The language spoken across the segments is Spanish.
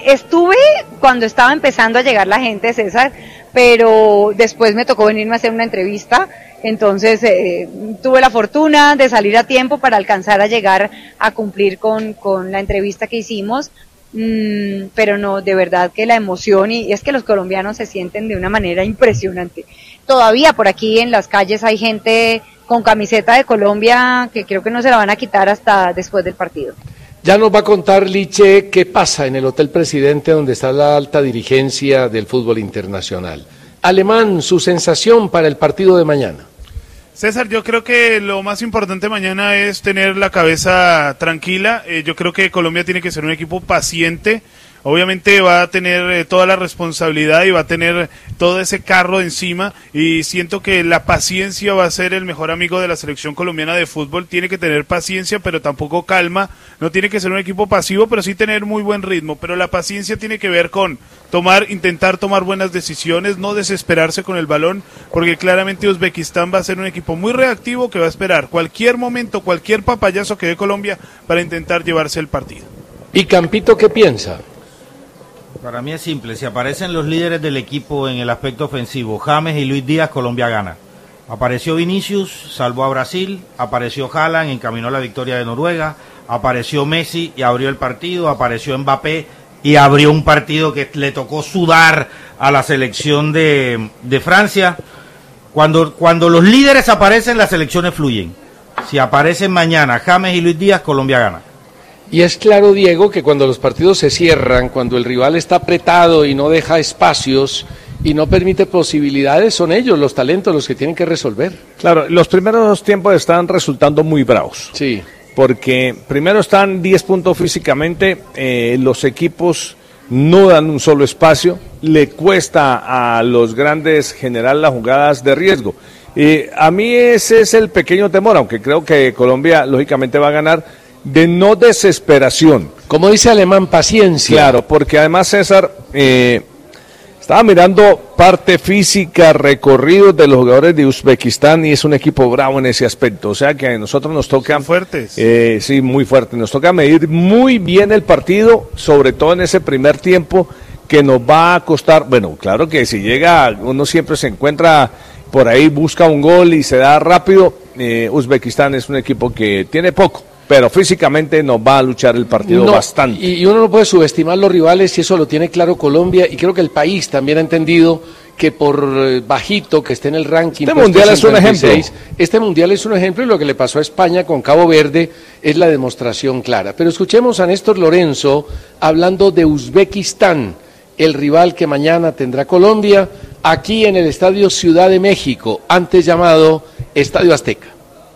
Estuve cuando estaba empezando a llegar la gente, César, pero después me tocó venirme a hacer una entrevista, entonces tuve la fortuna de salir a tiempo para alcanzar a llegar a cumplir con la entrevista que hicimos, pero no, de verdad que la emoción, y es que los colombianos se sienten de una manera impresionante. Todavía por aquí en las calles hay gente con camiseta de Colombia que creo que no se la van a quitar hasta después del partido. Ya nos va a contar Liche qué pasa en el Hotel Presidente, donde está la alta dirigencia del fútbol internacional. Alemán, su sensación para el partido de mañana. César, yo creo que lo más importante mañana es tener la cabeza tranquila. Yo creo que Colombia tiene que ser un equipo paciente. Obviamente va a tener toda la responsabilidad y va a tener todo ese carro encima, y siento que la paciencia va a ser el mejor amigo de la selección colombiana de fútbol. Tiene que tener paciencia, pero tampoco calma. No tiene que ser un equipo pasivo, pero sí tener muy buen ritmo. Pero la paciencia tiene que ver con intentar tomar buenas decisiones, no desesperarse con el balón, porque claramente Uzbekistán va a ser un equipo muy reactivo que va a esperar cualquier momento, cualquier papayazo que dé Colombia para intentar llevarse el partido. ¿Y Campito qué piensa? Para mí es simple, si aparecen los líderes del equipo en el aspecto ofensivo, James y Luis Díaz, Colombia gana. Apareció Vinicius, salvó a Brasil, apareció Haaland, encaminó la victoria de Noruega, apareció Messi y abrió el partido, apareció Mbappé y abrió un partido que le tocó sudar a la selección de Francia. Cuando los líderes aparecen, las selecciones fluyen. Si aparecen mañana James y Luis Díaz, Colombia gana. Y es claro, Diego, que cuando los partidos se cierran, cuando el rival está apretado y no deja espacios y no permite posibilidades, son ellos los talentos los que tienen que resolver. Claro, los primeros tiempos están resultando muy bravos. Sí. Porque primero están 10 puntos físicamente, los equipos no dan un solo espacio, le cuesta a los grandes generar las jugadas de riesgo. A mí ese es el pequeño temor, aunque creo que Colombia lógicamente va a ganar, de no desesperación. Como dice Alemán, paciencia. Claro, porque además, César, estaba mirando parte física, recorridos de los jugadores de Uzbekistán, y es un equipo bravo en ese aspecto. O sea que a nosotros nos toca... Son fuertes. Sí, muy fuertes. Nos toca medir muy bien el partido, sobre todo en ese primer tiempo, que nos va a costar... Bueno, claro que si llega, uno siempre se encuentra por ahí, busca un gol y se da rápido. Uzbekistán es un equipo que tiene poco, pero físicamente nos va a luchar el partido bastante. Y uno no puede subestimar los rivales, y eso lo tiene claro Colombia, y creo que el país también ha entendido que por bajito que esté en el ranking... Este mundial es un ejemplo. Este mundial es un ejemplo, y lo que le pasó a España con Cabo Verde es la demostración clara. Pero escuchemos a Néstor Lorenzo hablando de Uzbekistán, el rival que mañana tendrá Colombia, aquí en el Estadio Ciudad de México, antes llamado Estadio Azteca.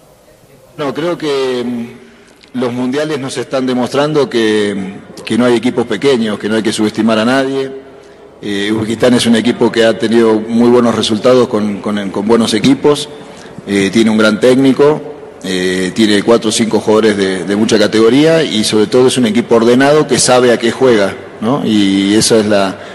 No, creo que los mundiales nos están demostrando que no hay equipos pequeños, que no hay que subestimar a nadie. Uzbekistán es un equipo que ha tenido muy buenos resultados con buenos equipos, tiene un gran técnico, tiene 4 o 5 jugadores de mucha categoría, y sobre todo es un equipo ordenado que sabe a qué juega, ¿no? Y eso es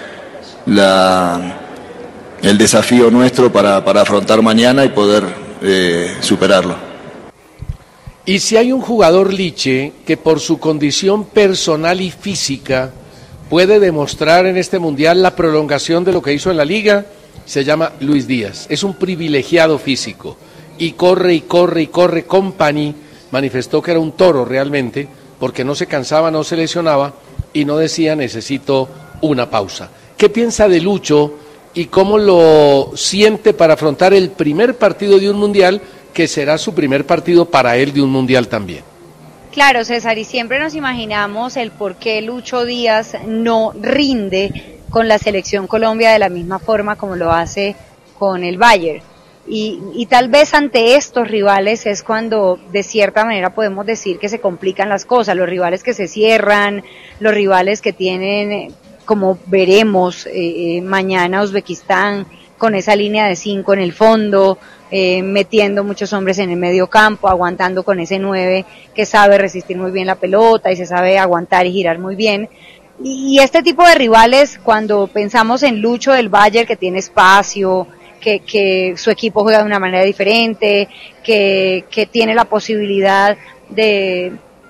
el desafío nuestro para afrontar mañana y poder superarlo. Y si hay un jugador, Liche, que por su condición personal y física puede demostrar en este mundial la prolongación de lo que hizo en la liga, se llama Luis Díaz. Es un privilegiado físico, y corre y corre y corre. Company manifestó que era un toro realmente, porque no se cansaba, no se lesionaba, y no decía necesito una pausa. ¿Qué piensa de Lucho y cómo lo siente para afrontar el primer partido de un mundial, que será su primer partido para él de un mundial también? Claro, César, y siempre nos imaginamos el por qué Lucho Díaz no rinde con la selección Colombia de la misma forma como lo hace con el Bayern. Y tal vez ante estos rivales es cuando de cierta manera podemos decir que se complican las cosas, los rivales que se cierran, los rivales que tienen, como veremos mañana, Uzbekistán con esa línea de 5 en el fondo, metiendo muchos hombres en el medio campo, aguantando con ese 9 que sabe resistir muy bien la pelota y se sabe aguantar y girar muy bien. Y este tipo de rivales, cuando pensamos en Lucho del Bayern, que tiene espacio, que su equipo juega de una manera diferente, que tiene la posibilidad de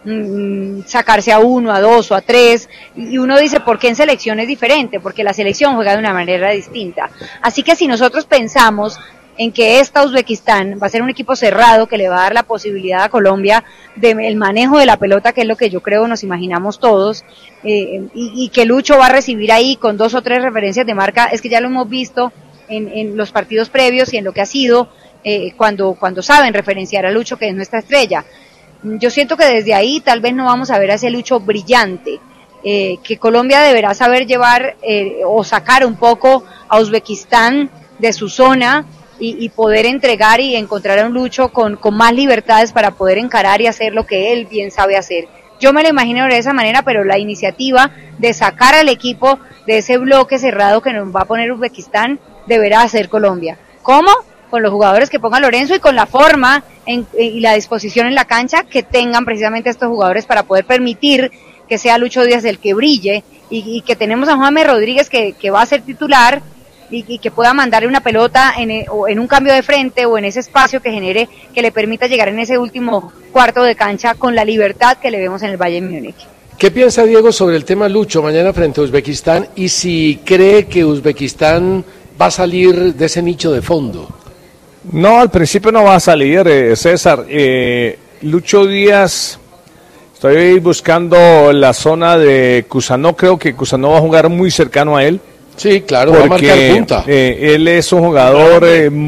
sacarse a 1, a 2 o a 3, y uno dice, ¿por qué en selección es diferente? Porque la selección juega de una manera distinta. Así que si nosotros pensamos en que Uzbekistán va a ser un equipo cerrado que le va a dar la posibilidad a Colombia del manejo de la pelota, que es lo que yo creo nos imaginamos todos, y que Lucho va a recibir ahí con 2 o 3 referencias de marca, es que ya lo hemos visto en los partidos previos y en lo que ha sido cuando saben referenciar a Lucho, que es nuestra estrella. Yo siento que desde ahí tal vez no vamos a ver a ese Lucho brillante, que Colombia deberá saber llevar o sacar un poco a Uzbekistán de su zona y poder entregar y encontrar a un Lucho con más libertades para poder encarar y hacer lo que él bien sabe hacer. Yo me lo imagino de esa manera, pero la iniciativa de sacar al equipo de ese bloque cerrado que nos va a poner Uzbekistán deberá hacer Colombia. ¿Cómo? Con los jugadores que ponga Lorenzo y con la forma y la disposición en la cancha que tengan precisamente estos jugadores para poder permitir que sea Lucho Díaz el que brille y que tenemos a James Rodríguez que va a ser titular y que pueda mandarle una pelota en un cambio de frente o en ese espacio que genere, que le permita llegar en ese último cuarto de cancha con la libertad que le vemos en el Bayern Múnich. ¿Qué piensa Diego sobre el tema Lucho mañana frente a Uzbekistán y si cree que Uzbekistán va a salir de ese nicho de fondo? No, al principio no va a salir, César. Lucho Díaz, estoy buscando la zona de Cusanó, creo que Cusanó va a jugar muy cercano a él. Sí, claro, va a marcar punta. Él es un jugador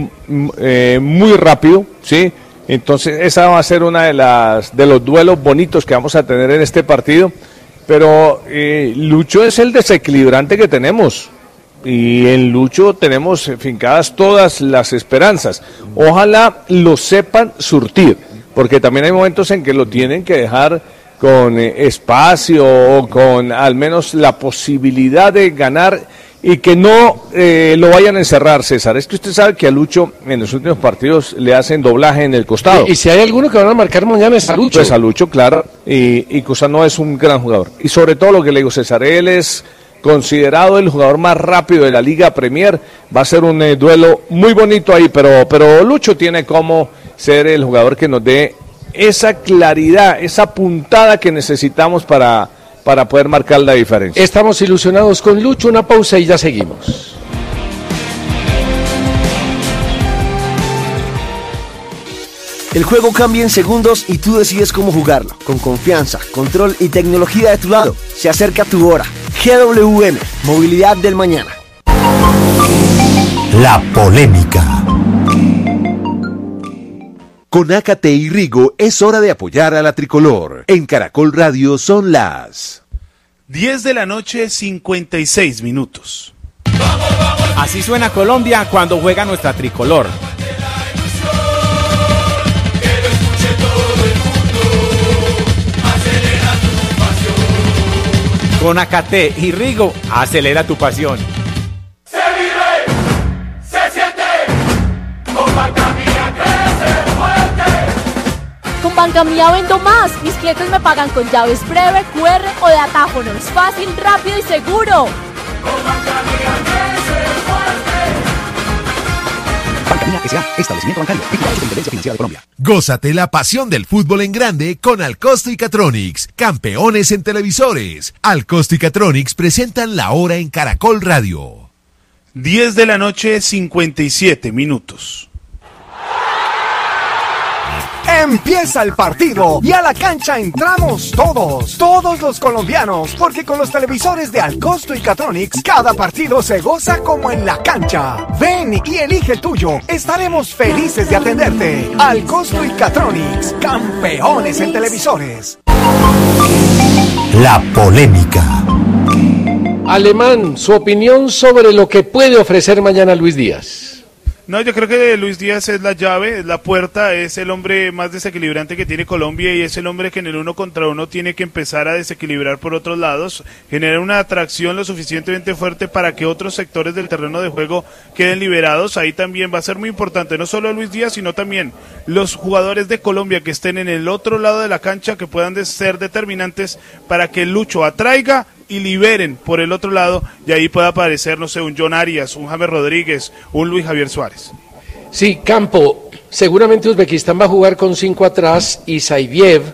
muy rápido, ¿sí? Entonces esa va a ser una de los duelos bonitos que vamos a tener en este partido. Pero Lucho es el desequilibrante que tenemos. Y en Lucho tenemos fincadas todas las esperanzas. Ojalá lo sepan surtir, porque también hay momentos en que lo tienen que dejar con espacio o con al menos la posibilidad de ganar y que no lo vayan a encerrar, César. Es que usted sabe que a Lucho en los últimos partidos le hacen doblaje en el costado. Y si hay alguno que van a marcar mañana es a Lucho. Pues a Lucho, claro, y Cusanó es un gran jugador. Y sobre todo lo que le digo, César, él es considerado el jugador más rápido de la Liga Premier. Va a ser un duelo muy bonito ahí, pero Lucho tiene como ser el jugador que nos dé esa claridad, esa puntada que necesitamos para poder marcar la diferencia. Estamos ilusionados con Lucho, una pausa y ya seguimos. El juego cambia en segundos y tú decides cómo jugarlo. Con confianza, control y tecnología de tu lado. Se acerca tu hora. GWM, Movilidad del Mañana. La polémica. Con Ácate y Rigo es hora de apoyar a la tricolor. En Caracol Radio son las 10 de la noche, 56 minutos. Así suena Colombia cuando juega nuestra tricolor. Con Ácate y Rigo, acelera tu pasión. Se vive, se siente, con Banca Mía crece fuerte. Con Banca Mía vendo más. Mis clientes me pagan con llaves breve, QR o de atajo. No es fácil, rápido y seguro. Con Banca Mía crece fuerte. Banca Mía S.A., establecimiento bancario, vigilado Superintendencia Financiera de Colombia. Gózate la pasión del fútbol en grande con Alcosto y Catronics, campeones en televisores. Alcosto y Catronics presentan la hora en Caracol Radio. 10 de la noche, 57 minutos. Empieza el partido y a la cancha entramos todos los colombianos, porque con los televisores de Alcosto y Catronics cada partido se goza como en la cancha. Ven y elige el tuyo, estaremos felices de atenderte. Alcosto y Catronics, campeones en televisores. La polémica. Alemán, su opinión sobre lo que puede ofrecer mañana Luis Díaz. No, yo creo que Luis Díaz es la llave, es la puerta, es el hombre más desequilibrante que tiene Colombia y es el hombre que en el 1 contra 1 tiene que empezar a desequilibrar por otros lados, generar una atracción lo suficientemente fuerte para que otros sectores del terreno de juego queden liberados. Ahí también va a ser muy importante, no solo Luis Díaz, sino también los jugadores de Colombia que estén en el otro lado de la cancha, que puedan ser determinantes para que Lucho atraiga y liberen por el otro lado, y ahí puede aparecer, no sé, un John Arias, un James Rodríguez, un Luis Javier Suárez. Sí, Campo, seguramente Uzbekistán va a jugar con 5 atrás y Saibiev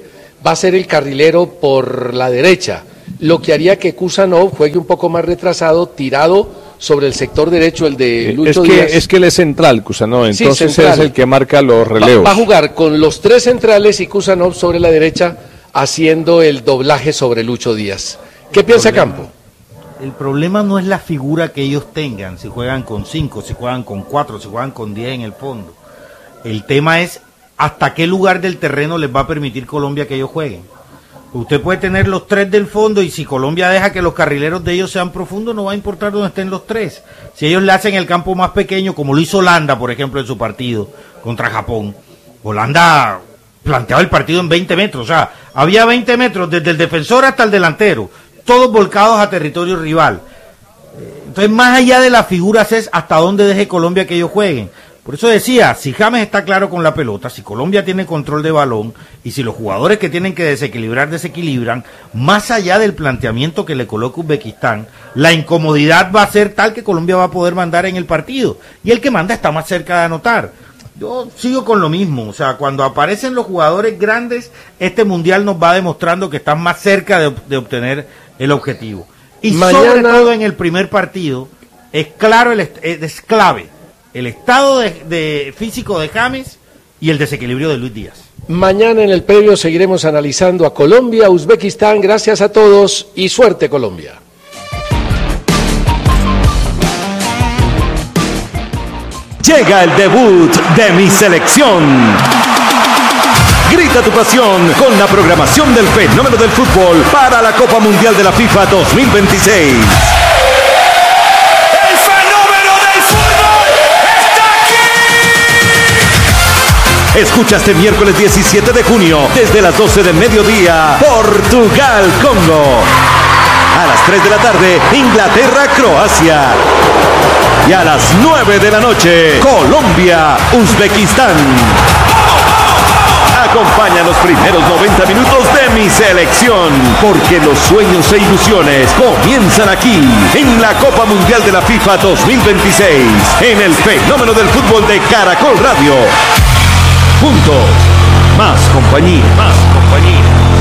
va a ser el carrilero por la derecha, lo que haría que Kusanov juegue un poco más retrasado, tirado sobre el sector derecho, el de Lucho Díaz. Es que él es central, Kusanov, entonces sí, central. Es el que marca los relevos. Va a jugar con los tres centrales y Kusanov sobre la derecha, haciendo el doblaje sobre Lucho Díaz. ¿Qué piensa Campo? El problema no es la figura que ellos tengan, si juegan con 5, si juegan con 4, si juegan con 10 en el fondo. El tema es hasta qué lugar del terreno les va a permitir Colombia que ellos jueguen. Usted puede tener los 3 del fondo y si Colombia deja que los carrileros de ellos sean profundos, no va a importar dónde estén los 3. Si ellos le hacen el campo más pequeño, como lo hizo Holanda, por ejemplo, en su partido contra Japón. Holanda planteaba el partido en 20 metros, o sea, había 20 metros desde el defensor hasta el delantero, todos volcados a territorio rival. Entonces, más allá de las figuras es hasta dónde deje Colombia que ellos jueguen. Por eso decía, si James está claro con la pelota, si Colombia tiene control de balón y si los jugadores que tienen que desequilibran, más allá del planteamiento que le coloca Uzbekistán, la incomodidad va a ser tal que Colombia va a poder mandar en el partido. Y el que manda está más cerca de anotar. Yo sigo con lo mismo, o sea, cuando aparecen los jugadores grandes, este mundial nos va demostrando que están más cerca de obtener el objetivo. Y sobre todo en el primer partido, es clave el estado de físico de James y el desequilibrio de Luis Díaz. Mañana en el previo seguiremos analizando a Colombia, Uzbekistán. Gracias a todos y suerte Colombia. Llega el debut de mi selección. Grita tu pasión con la programación del fenómeno del fútbol para la Copa Mundial de la FIFA 2026. Escucha este miércoles 17 de junio, desde las 12 del mediodía, Portugal-Congo. A las 3 de la tarde, Inglaterra-Croacia. Y a las 9 de la noche, Colombia-Uzbekistán. Acompaña los primeros 90 minutos de mi selección, porque los sueños e ilusiones comienzan aquí, en la Copa Mundial de la FIFA 2026, en el fenómeno del fútbol de Caracol Radio. Juntos, más compañía, más compañía.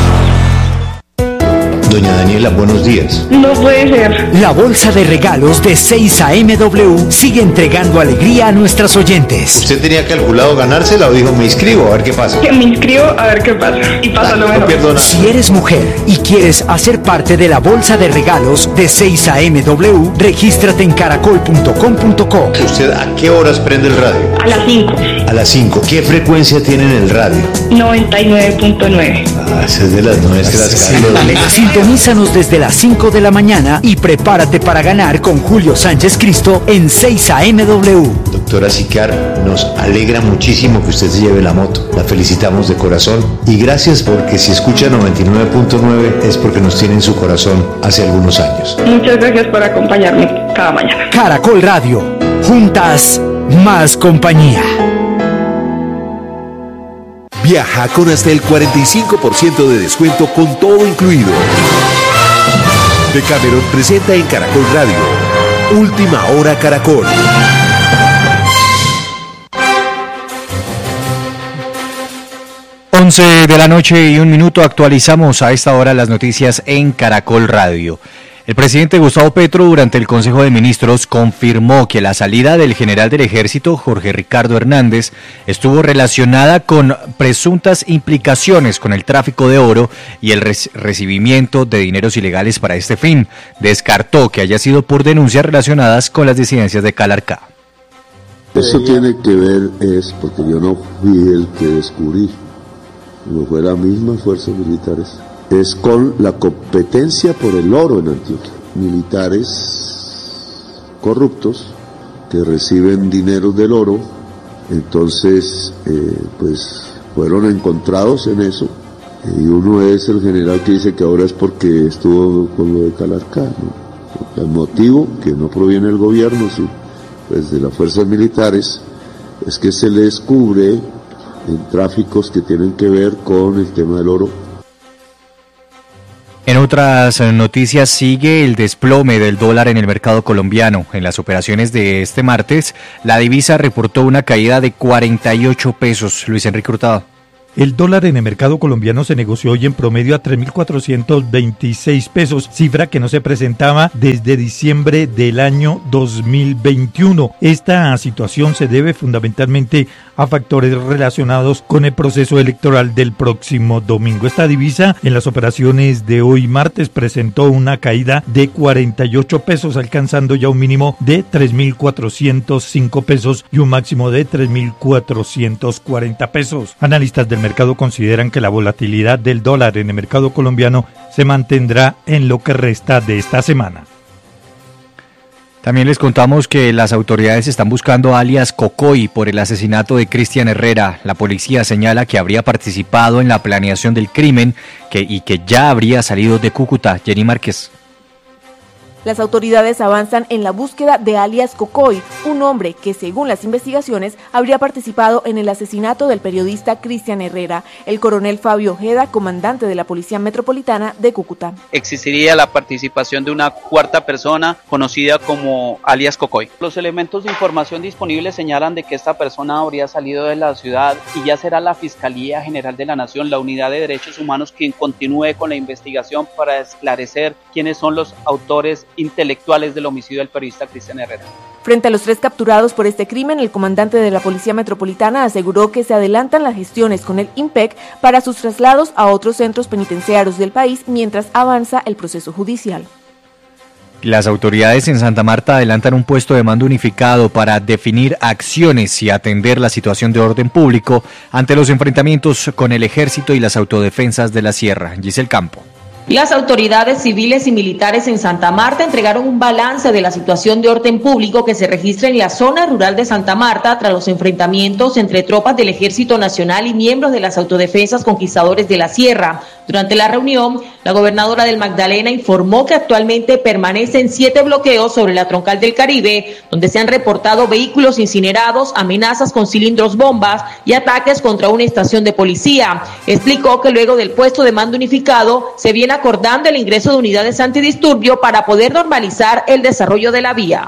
Doña Daniela, buenos días. No puede ser. La bolsa de regalos de 6am sigue entregando alegría a nuestras oyentes. ¿Usted tenía calculado ganársela o dijo me inscribo a ver qué pasa? Que me inscribo a ver qué pasa. Y pasa lo mejor. No si eres mujer y quieres hacer parte de la bolsa de regalos de 6am, regístrate en caracol.com.co. ¿Usted a qué horas prende el radio? A las 5. A las 5. ¿Qué frecuencia tiene en el radio? 99.9. Ah, esa es de las nuestras, Carlos. Sintonízanos desde las 5 de la mañana y prepárate para ganar con Julio Sánchez Cristo en 6amW. Doctora Sicar, nos alegra muchísimo que usted se lleve la moto. La felicitamos de corazón y gracias porque si escucha 99.9 es porque nos tiene en su corazón hace algunos años. Muchas gracias por acompañarme cada mañana. Caracol Radio, juntas, más compañía. Viaja con hasta el 45% de descuento con todo incluido. Decameron presenta en Caracol Radio Última Hora Caracol. De la noche y 1 minuto, actualizamos a esta hora las noticias en Caracol Radio. El presidente Gustavo Petro, durante el Consejo de Ministros, confirmó que la salida del general del Ejército, Jorge Ricardo Hernández, estuvo relacionada con presuntas implicaciones con el tráfico de oro y el recibimiento de dineros ilegales para este fin. Descartó que haya sido por denuncias relacionadas con las disidencias de Calarcá. Eso tiene que ver, porque yo no fui el que descubrí, no fue la misma fuerzas militares. Es con la competencia por el oro en Antioquia. Militares corruptos que reciben dinero del oro, entonces pues fueron encontrados en eso. Y uno es el general que dice que ahora es porque estuvo con lo de Calarcá, ¿no? El motivo, que no proviene del gobierno, sí, pues de las fuerzas militares, es que se les cubre en tráficos que tienen que ver con el tema del oro. En otras noticias, sigue el desplome del dólar en el mercado colombiano. En las operaciones de este martes, la divisa reportó una caída de 48 pesos. Luis Enrique Hurtado. El dólar en el mercado colombiano se negoció hoy en promedio a 3.426 pesos, cifra que no se presentaba desde diciembre del año 2021. Esta situación se debe fundamentalmente a factores relacionados con el proceso electoral del próximo domingo. Esta divisa en las operaciones de hoy martes presentó una caída de 48 pesos, alcanzando ya un mínimo de 3.405 pesos y un máximo de 3.440 pesos. Analistas del mercado consideran que la volatilidad del dólar en el mercado colombiano se mantendrá en lo que resta de esta semana. También les contamos que las autoridades están buscando a alias Cocoy por el asesinato de Cristian Herrera. La policía señala que habría participado en la planeación del crimen y que ya habría salido de Cúcuta. Jenny Márquez. Las autoridades avanzan en la búsqueda de alias Cocoy, un hombre que, según las investigaciones, habría participado en el asesinato del periodista Cristian Herrera. El coronel Fabio Ojeda, comandante de la Policía Metropolitana de Cúcuta. Existiría la participación de una cuarta persona conocida como alias Cocoy. Los elementos de información disponibles señalan de que esta persona habría salido de la ciudad y ya será la Fiscalía General de la Nación, la Unidad de Derechos Humanos, quien continúe con la investigación para esclarecer quiénes son los autores intelectuales del homicidio del periodista Cristian Herrera. Frente a los 3 capturados por este crimen, el comandante de la Policía Metropolitana aseguró que se adelantan las gestiones con el IMPEC para sus traslados a otros centros penitenciarios del país mientras avanza el proceso judicial. Las autoridades en Santa Marta adelantan un puesto de mando unificado para definir acciones y atender la situación de orden público ante los enfrentamientos con el ejército y las autodefensas de la Sierra. Giselle Campo. Las autoridades civiles y militares en Santa Marta entregaron un balance de la situación de orden público que se registra en la zona rural de Santa Marta tras los enfrentamientos entre tropas del Ejército Nacional y miembros de las autodefensas conquistadores de la Sierra. Durante la reunión, la gobernadora del Magdalena informó que actualmente permanecen 7 bloqueos sobre la troncal del Caribe, donde se han reportado vehículos incinerados, amenazas con cilindros bombas y ataques contra una estación de policía. Explicó que luego del puesto de mando unificado se viene acordando el ingreso de unidades antidisturbio para poder normalizar el desarrollo de la vía.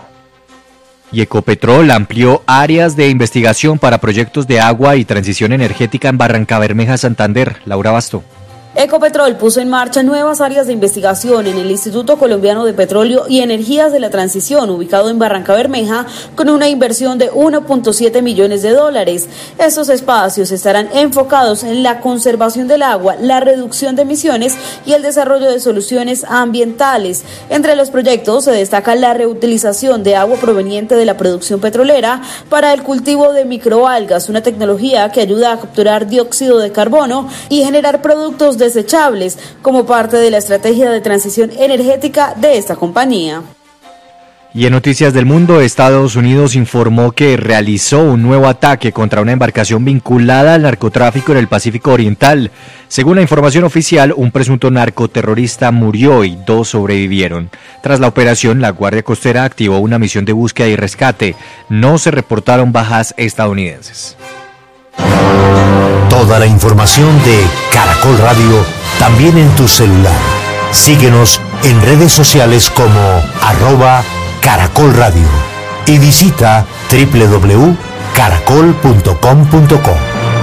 Y Ecopetrol amplió áreas de investigación para proyectos de agua y transición energética en Barrancabermeja, Santander. Laura Basto. Ecopetrol puso en marcha nuevas áreas de investigación en el Instituto Colombiano de Petróleo y Energías de la Transición, ubicado en Barrancabermeja, con una inversión de $1.7 millones. Estos espacios estarán enfocados en la conservación del agua, la reducción de emisiones y el desarrollo de soluciones ambientales. Entre los proyectos se destaca la reutilización de agua proveniente de la producción petrolera para el cultivo de microalgas, una tecnología que ayuda a capturar dióxido de carbono y generar productos desechables como parte de la estrategia de transición energética de esta compañía. Y en Noticias del Mundo, Estados Unidos informó que realizó un nuevo ataque contra una embarcación vinculada al narcotráfico en el Pacífico Oriental. Según la información oficial, un presunto narcoterrorista murió y 2 sobrevivieron. Tras la operación, la Guardia Costera activó una misión de búsqueda y rescate. No se reportaron bajas estadounidenses. Toda la información de Caracol Radio también en tu celular. Síguenos en redes sociales como @Caracol Radio y visita www.caracol.com.co.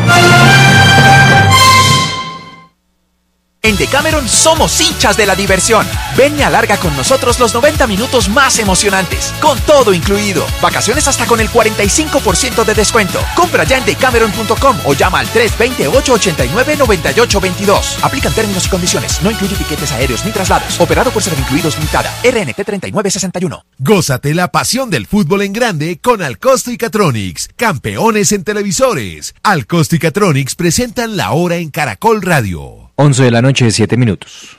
En Decameron somos hinchas de la diversión. Ven y alarga con nosotros los 90 minutos más emocionantes, con todo incluido. Vacaciones hasta con el 45% de descuento. Compra ya en decameron.com o llama al 320-889-9822. Aplican términos y condiciones. No incluye tiquetes aéreos ni traslados. Operado por Servincluidos Limitada. RNT 3961. Gózate la pasión del fútbol en grande con Alcosto y Catronics, campeones en televisores. Alcosto y Catronics presentan la hora en Caracol Radio. 11 de la noche, 7 minutos.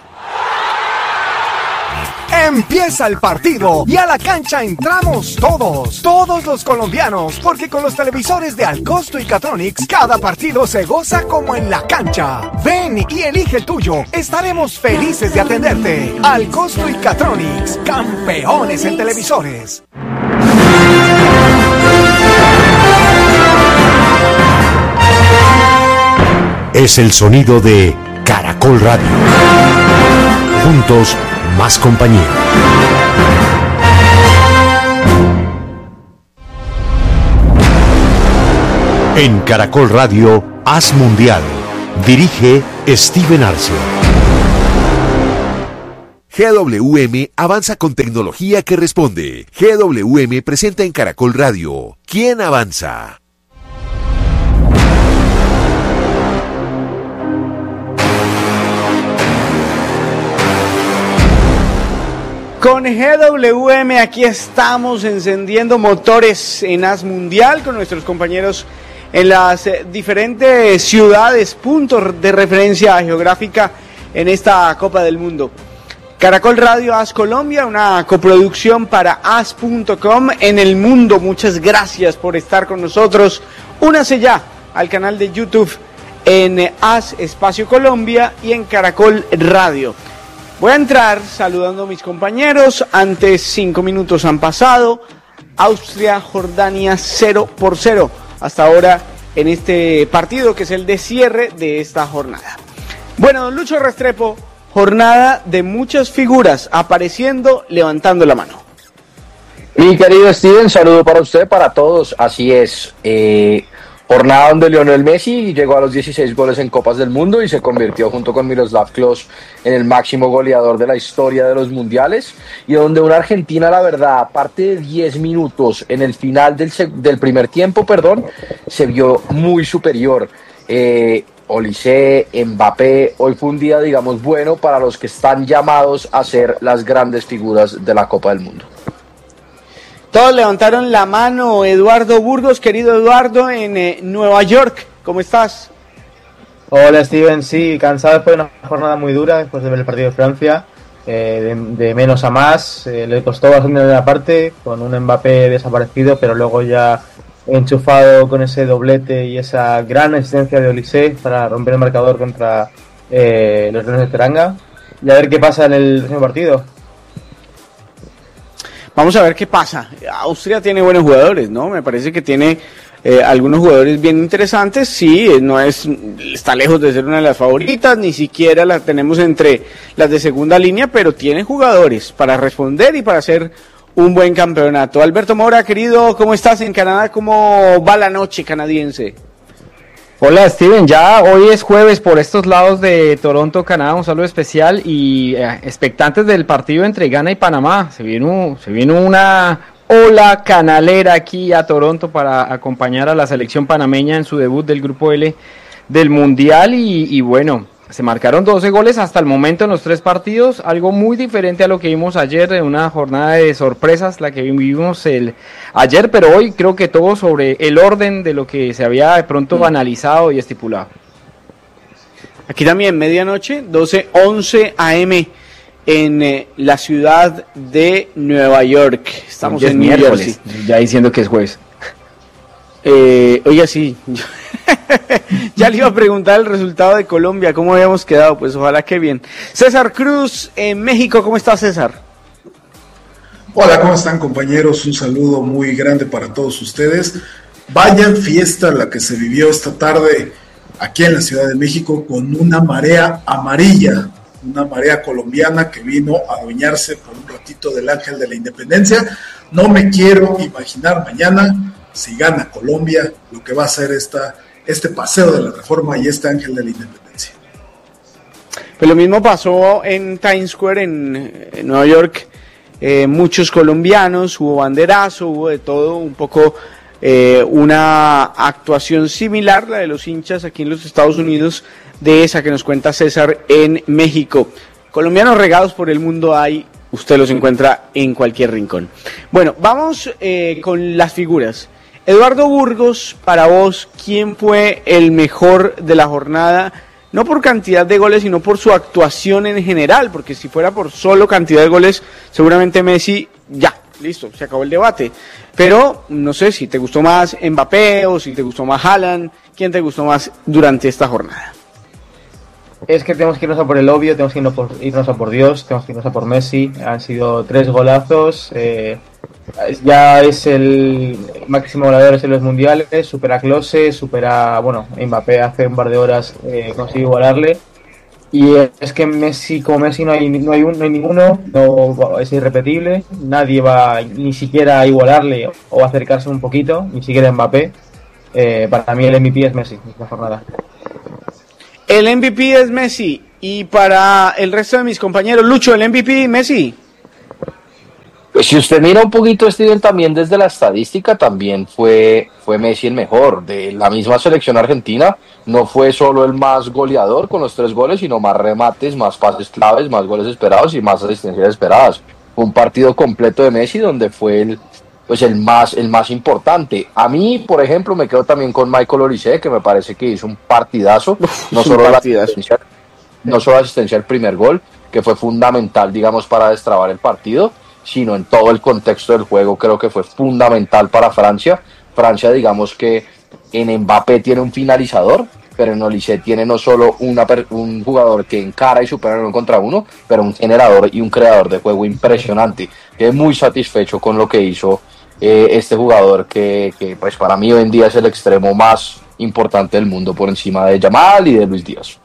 Empieza el partido y a la cancha entramos todos los colombianos, porque con los televisores de Alcosto y Catronics cada partido se goza como en la cancha. Ven y elige el tuyo, estaremos felices de atenderte. Alcosto y Catronics, campeones en televisores. Es el sonido de Caracol Radio. Juntos, más compañía. En Caracol Radio, Haz Mundial. Dirige Steven Arce. GWM avanza con tecnología que responde. GWM presenta en Caracol Radio. ¿Quién avanza? Con GWM aquí estamos encendiendo motores en Haz Mundial con nuestros compañeros en las diferentes ciudades, puntos de referencia geográfica en esta Copa del Mundo. Caracol Radio Haz Colombia, una coproducción para haz.com en el mundo. Muchas gracias por estar con nosotros. Únase ya al canal de YouTube en Haz Espacio Colombia y en Caracol Radio. Voy a entrar saludando a mis compañeros. Antes 5 minutos han pasado. Austria, Jordania 0-0 hasta ahora en este partido que es el de cierre de esta jornada. Bueno, don Lucho Restrepo, jornada de muchas figuras apareciendo, levantando la mano. Mi querido Steven, saludo para usted, para todos. Así es, jornada donde Lionel Messi llegó a los 16 goles en Copas del Mundo y se convirtió junto con Miroslav Klose en el máximo goleador de la historia de los mundiales, y donde una Argentina, la verdad, aparte de 10 minutos en el final del primer tiempo, se vio muy superior. Olise, Mbappé, hoy fue un día, digamos, bueno para los que están llamados a ser las grandes figuras de la Copa del Mundo. Todos levantaron la mano. Eduardo Burgos, querido Eduardo, en Nueva York, ¿cómo estás? Hola Steven, sí, cansado después de una jornada muy dura, después de ver el partido de Francia, de menos a más, le costó bastante en la parte, con un Mbappé desaparecido, pero luego ya enchufado con ese doblete y esa gran asistencia de Olise para romper el marcador contra los Leones de Teranga, y a ver qué pasa en el próximo partido. Vamos a ver qué pasa. Austria tiene buenos jugadores, ¿no? Me parece que tiene algunos jugadores bien interesantes. Sí, está lejos de ser una de las favoritas, ni siquiera la tenemos entre las de segunda línea, pero tiene jugadores para responder y para hacer un buen campeonato. Alberto Mora, querido, ¿cómo estás en Canadá? ¿Cómo va la noche canadiense? Hola Steven, ya hoy es jueves por estos lados de Toronto, Canadá, un saludo especial y expectantes del partido entre Ghana y Panamá. Se vino una ola canalera aquí a Toronto para acompañar a la selección panameña en su debut del Grupo L del Mundial y bueno, se marcaron 12 goles hasta el momento en los 3 partidos, algo muy diferente a lo que vimos ayer, en una jornada de sorpresas, la que vimos ayer, pero hoy creo que todo sobre el orden de lo que se había de pronto analizado y estipulado. Aquí también, medianoche, 12:11 AM en la ciudad de Nueva York. Estamos en miércoles, ya diciendo que es jueves. Oiga, sí, ya le iba a preguntar el resultado de Colombia, cómo habíamos quedado, pues ojalá que bien. César Cruz, en México, ¿cómo está César? Hola, ¿cómo están compañeros? Un saludo muy grande para todos ustedes. Vaya fiesta la que se vivió esta tarde aquí en la Ciudad de México con una marea amarilla, una marea colombiana que vino a adueñarse por un ratito del Ángel de la Independencia. No me quiero imaginar mañana, si gana Colombia, lo que va a ser este paseo de la Reforma y este Ángel de la Independencia. Pues lo mismo pasó en Times Square en Nueva York. Muchos colombianos, hubo banderazo, hubo de todo, un poco una actuación similar, la de los hinchas aquí en los Estados Unidos, de esa que nos cuenta César en México. Colombianos regados por el mundo hay, usted los encuentra en cualquier rincón. Bueno, vamos con las figuras. Eduardo Burgos, para vos, ¿quién fue el mejor de la jornada? No por cantidad de goles, sino por su actuación en general, porque si fuera por solo cantidad de goles, seguramente Messi, ya, listo, se acabó el debate. Pero no sé si te gustó más Mbappé o si te gustó más Haaland, ¿quién te gustó más durante esta jornada? Es que tenemos que irnos a por el obvio, tenemos que irnos a por Dios, tenemos que irnos a por Messi. Han sido 3 golazos, ya es el máximo goleador en los mundiales, supera a Klose, Mbappé hace un par de horas consiguió igualarle. Y es que Messi, como Messi no hay ninguno, no, es irrepetible, nadie va ni siquiera a igualarle o a acercarse un poquito, ni siquiera Mbappé. para mí el MVP es Messi, esta jornada. El MVP es Messi. Y para el resto de mis compañeros, Lucho, el MVP Messi. Pues si usted mira un poquito, Steven, también desde la estadística, también fue Messi el mejor. De la misma selección argentina, no fue solo el más goleador con los 3 goles, sino más remates, más pases claves, más goles esperados y más asistencias esperadas. Fue un partido completo de Messi donde fue el más importante. A mí, por ejemplo, me quedo también con Michael Olise, que me parece que hizo un partidazo. No solo la asistencia al primer gol, que fue fundamental, digamos, para destrabar el partido, sino en todo el contexto del juego. Creo que fue fundamental para Francia. Francia, digamos que en Mbappé tiene un finalizador, pero en Olise tiene no solo un jugador que encara y supera en 1 contra 1, pero un generador y un creador de juego impresionante. Quedé muy satisfecho con lo que hizo este jugador que pues para mí hoy en día es el extremo más importante del mundo, por encima de Yamal y de Luis Díaz.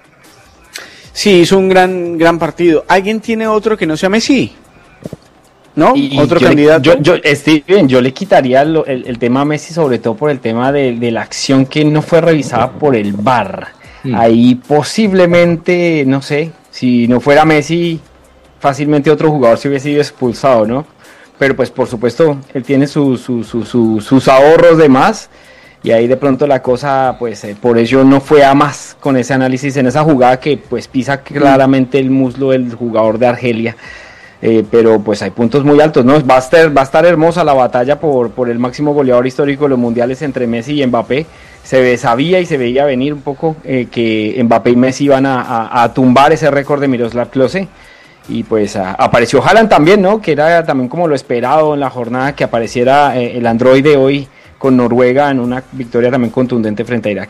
Sí, hizo un gran partido. ¿Alguien tiene otro que no sea Messi? ¿No? ¿Otro candidato? Steven, yo le quitaría el tema a Messi, sobre todo por el tema de la acción que no fue revisada por el VAR. Ahí posiblemente, no sé, si no fuera Messi, fácilmente otro jugador se hubiese sido expulsado, ¿no? Pero pues por supuesto, él tiene sus ahorros de más. Y ahí de pronto la cosa, pues por ello no fue a más con ese análisis en esa jugada que pues pisa claramente el muslo del jugador de Argelia. Pero pues hay puntos muy altos, ¿no? Va a estar hermosa la batalla por el máximo goleador histórico de los mundiales entre Messi y Mbappé. Sabía y se veía venir un poco que Mbappé y Messi iban a tumbar ese récord de Miroslav Klose. Y pues apareció Haaland también, ¿no? Que era también como lo esperado en la jornada, que apareciera el androide hoy con Noruega en una victoria también contundente frente a Irak.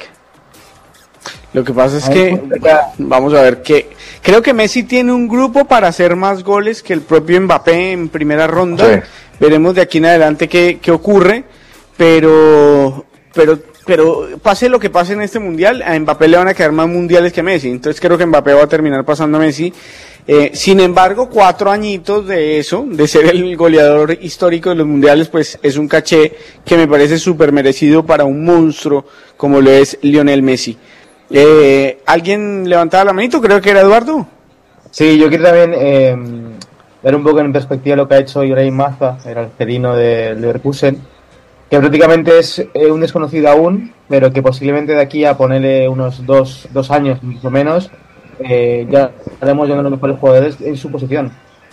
Lo que pasa es que, vamos a ver, que creo que Messi tiene un grupo para hacer más goles que el propio Mbappé en primera ronda. Sí. Veremos de aquí en adelante qué ocurre, pero pase lo que pase en este mundial, a Mbappé le van a quedar más mundiales que a Messi, entonces creo que Mbappé va a terminar pasando a Messi. Sin embargo, 4 añitos de eso, de ser el goleador histórico de los mundiales, pues es un caché que me parece súper merecido para un monstruo como lo es Lionel Messi. ¿Alguien levantaba la manito? Creo que era Eduardo. Sí, yo quiero también ver un poco en perspectiva lo que ha hecho Ibrahim Maza, el argelino de Leverkusen, que prácticamente es un desconocido aún, pero que posiblemente de aquí a ponerle unos dos años más o menos, ya haremos uno de los mejores jugadores en su posición.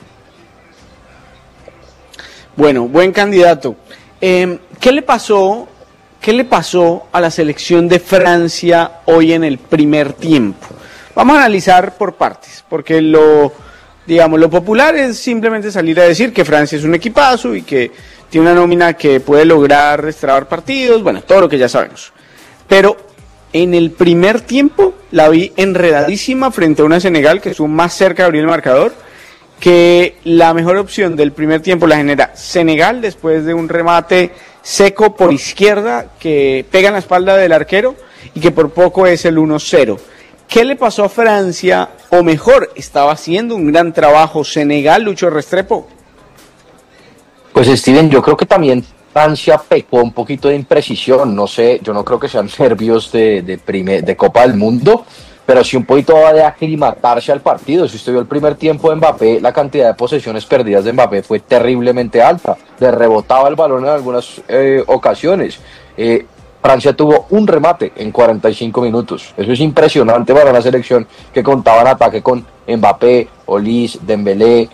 Bueno, buen candidato. ¿Qué le pasó a la selección de Francia hoy en el primer tiempo? Vamos a analizar por partes, porque lo popular es simplemente salir a decir que Francia es un equipazo y que tiene una nómina que puede lograr destrabar partidos, bueno, todo lo que ya sabemos. Pero en el primer tiempo la vi enredadísima frente a una Senegal que estuvo más cerca de abrir el marcador, que la mejor opción del primer tiempo la genera Senegal después de un remate seco por izquierda que pega en la espalda del arquero y que por poco es el 1-0. ¿Qué le pasó a Francia? O mejor, estaba haciendo un gran trabajo Senegal, Lucho Restrepo. Pues Steven, yo creo que también Francia pecó un poquito de imprecisión, no sé, yo no creo que sean nervios de Copa del Mundo, pero sí un poquito de aclimatarse al partido. Si usted vio el primer tiempo de Mbappé, la cantidad de posesiones perdidas de Mbappé fue terriblemente alta, le rebotaba el balón en algunas ocasiones. Francia tuvo un remate en 45 minutos, eso es impresionante para una selección que contaba en ataque con Mbappé, Olise, Dembélé,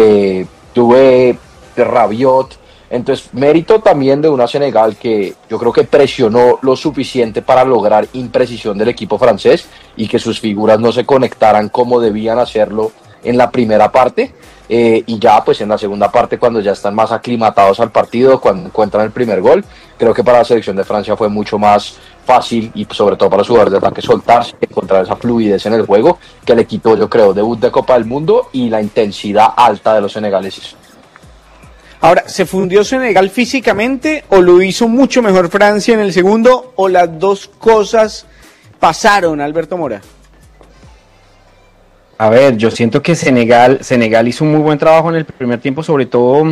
Rabiot. Entonces, mérito también de una Senegal que yo creo que presionó lo suficiente para lograr imprecisión del equipo francés y que sus figuras no se conectaran como debían hacerlo en la primera parte, y ya pues en la segunda parte, cuando ya están más aclimatados al partido, cuando encuentran el primer gol, creo que para la selección de Francia fue mucho más fácil, y sobre todo para los jugadores de ataque, soltarse, encontrar esa fluidez en el juego que le quitó, yo creo, debut de Copa del Mundo y la intensidad alta de los senegaleses. Ahora, ¿se fundió Senegal físicamente o lo hizo mucho mejor Francia en el segundo, o las dos cosas pasaron, Alberto Mora? A ver, yo siento que Senegal hizo un muy buen trabajo en el primer tiempo, sobre todo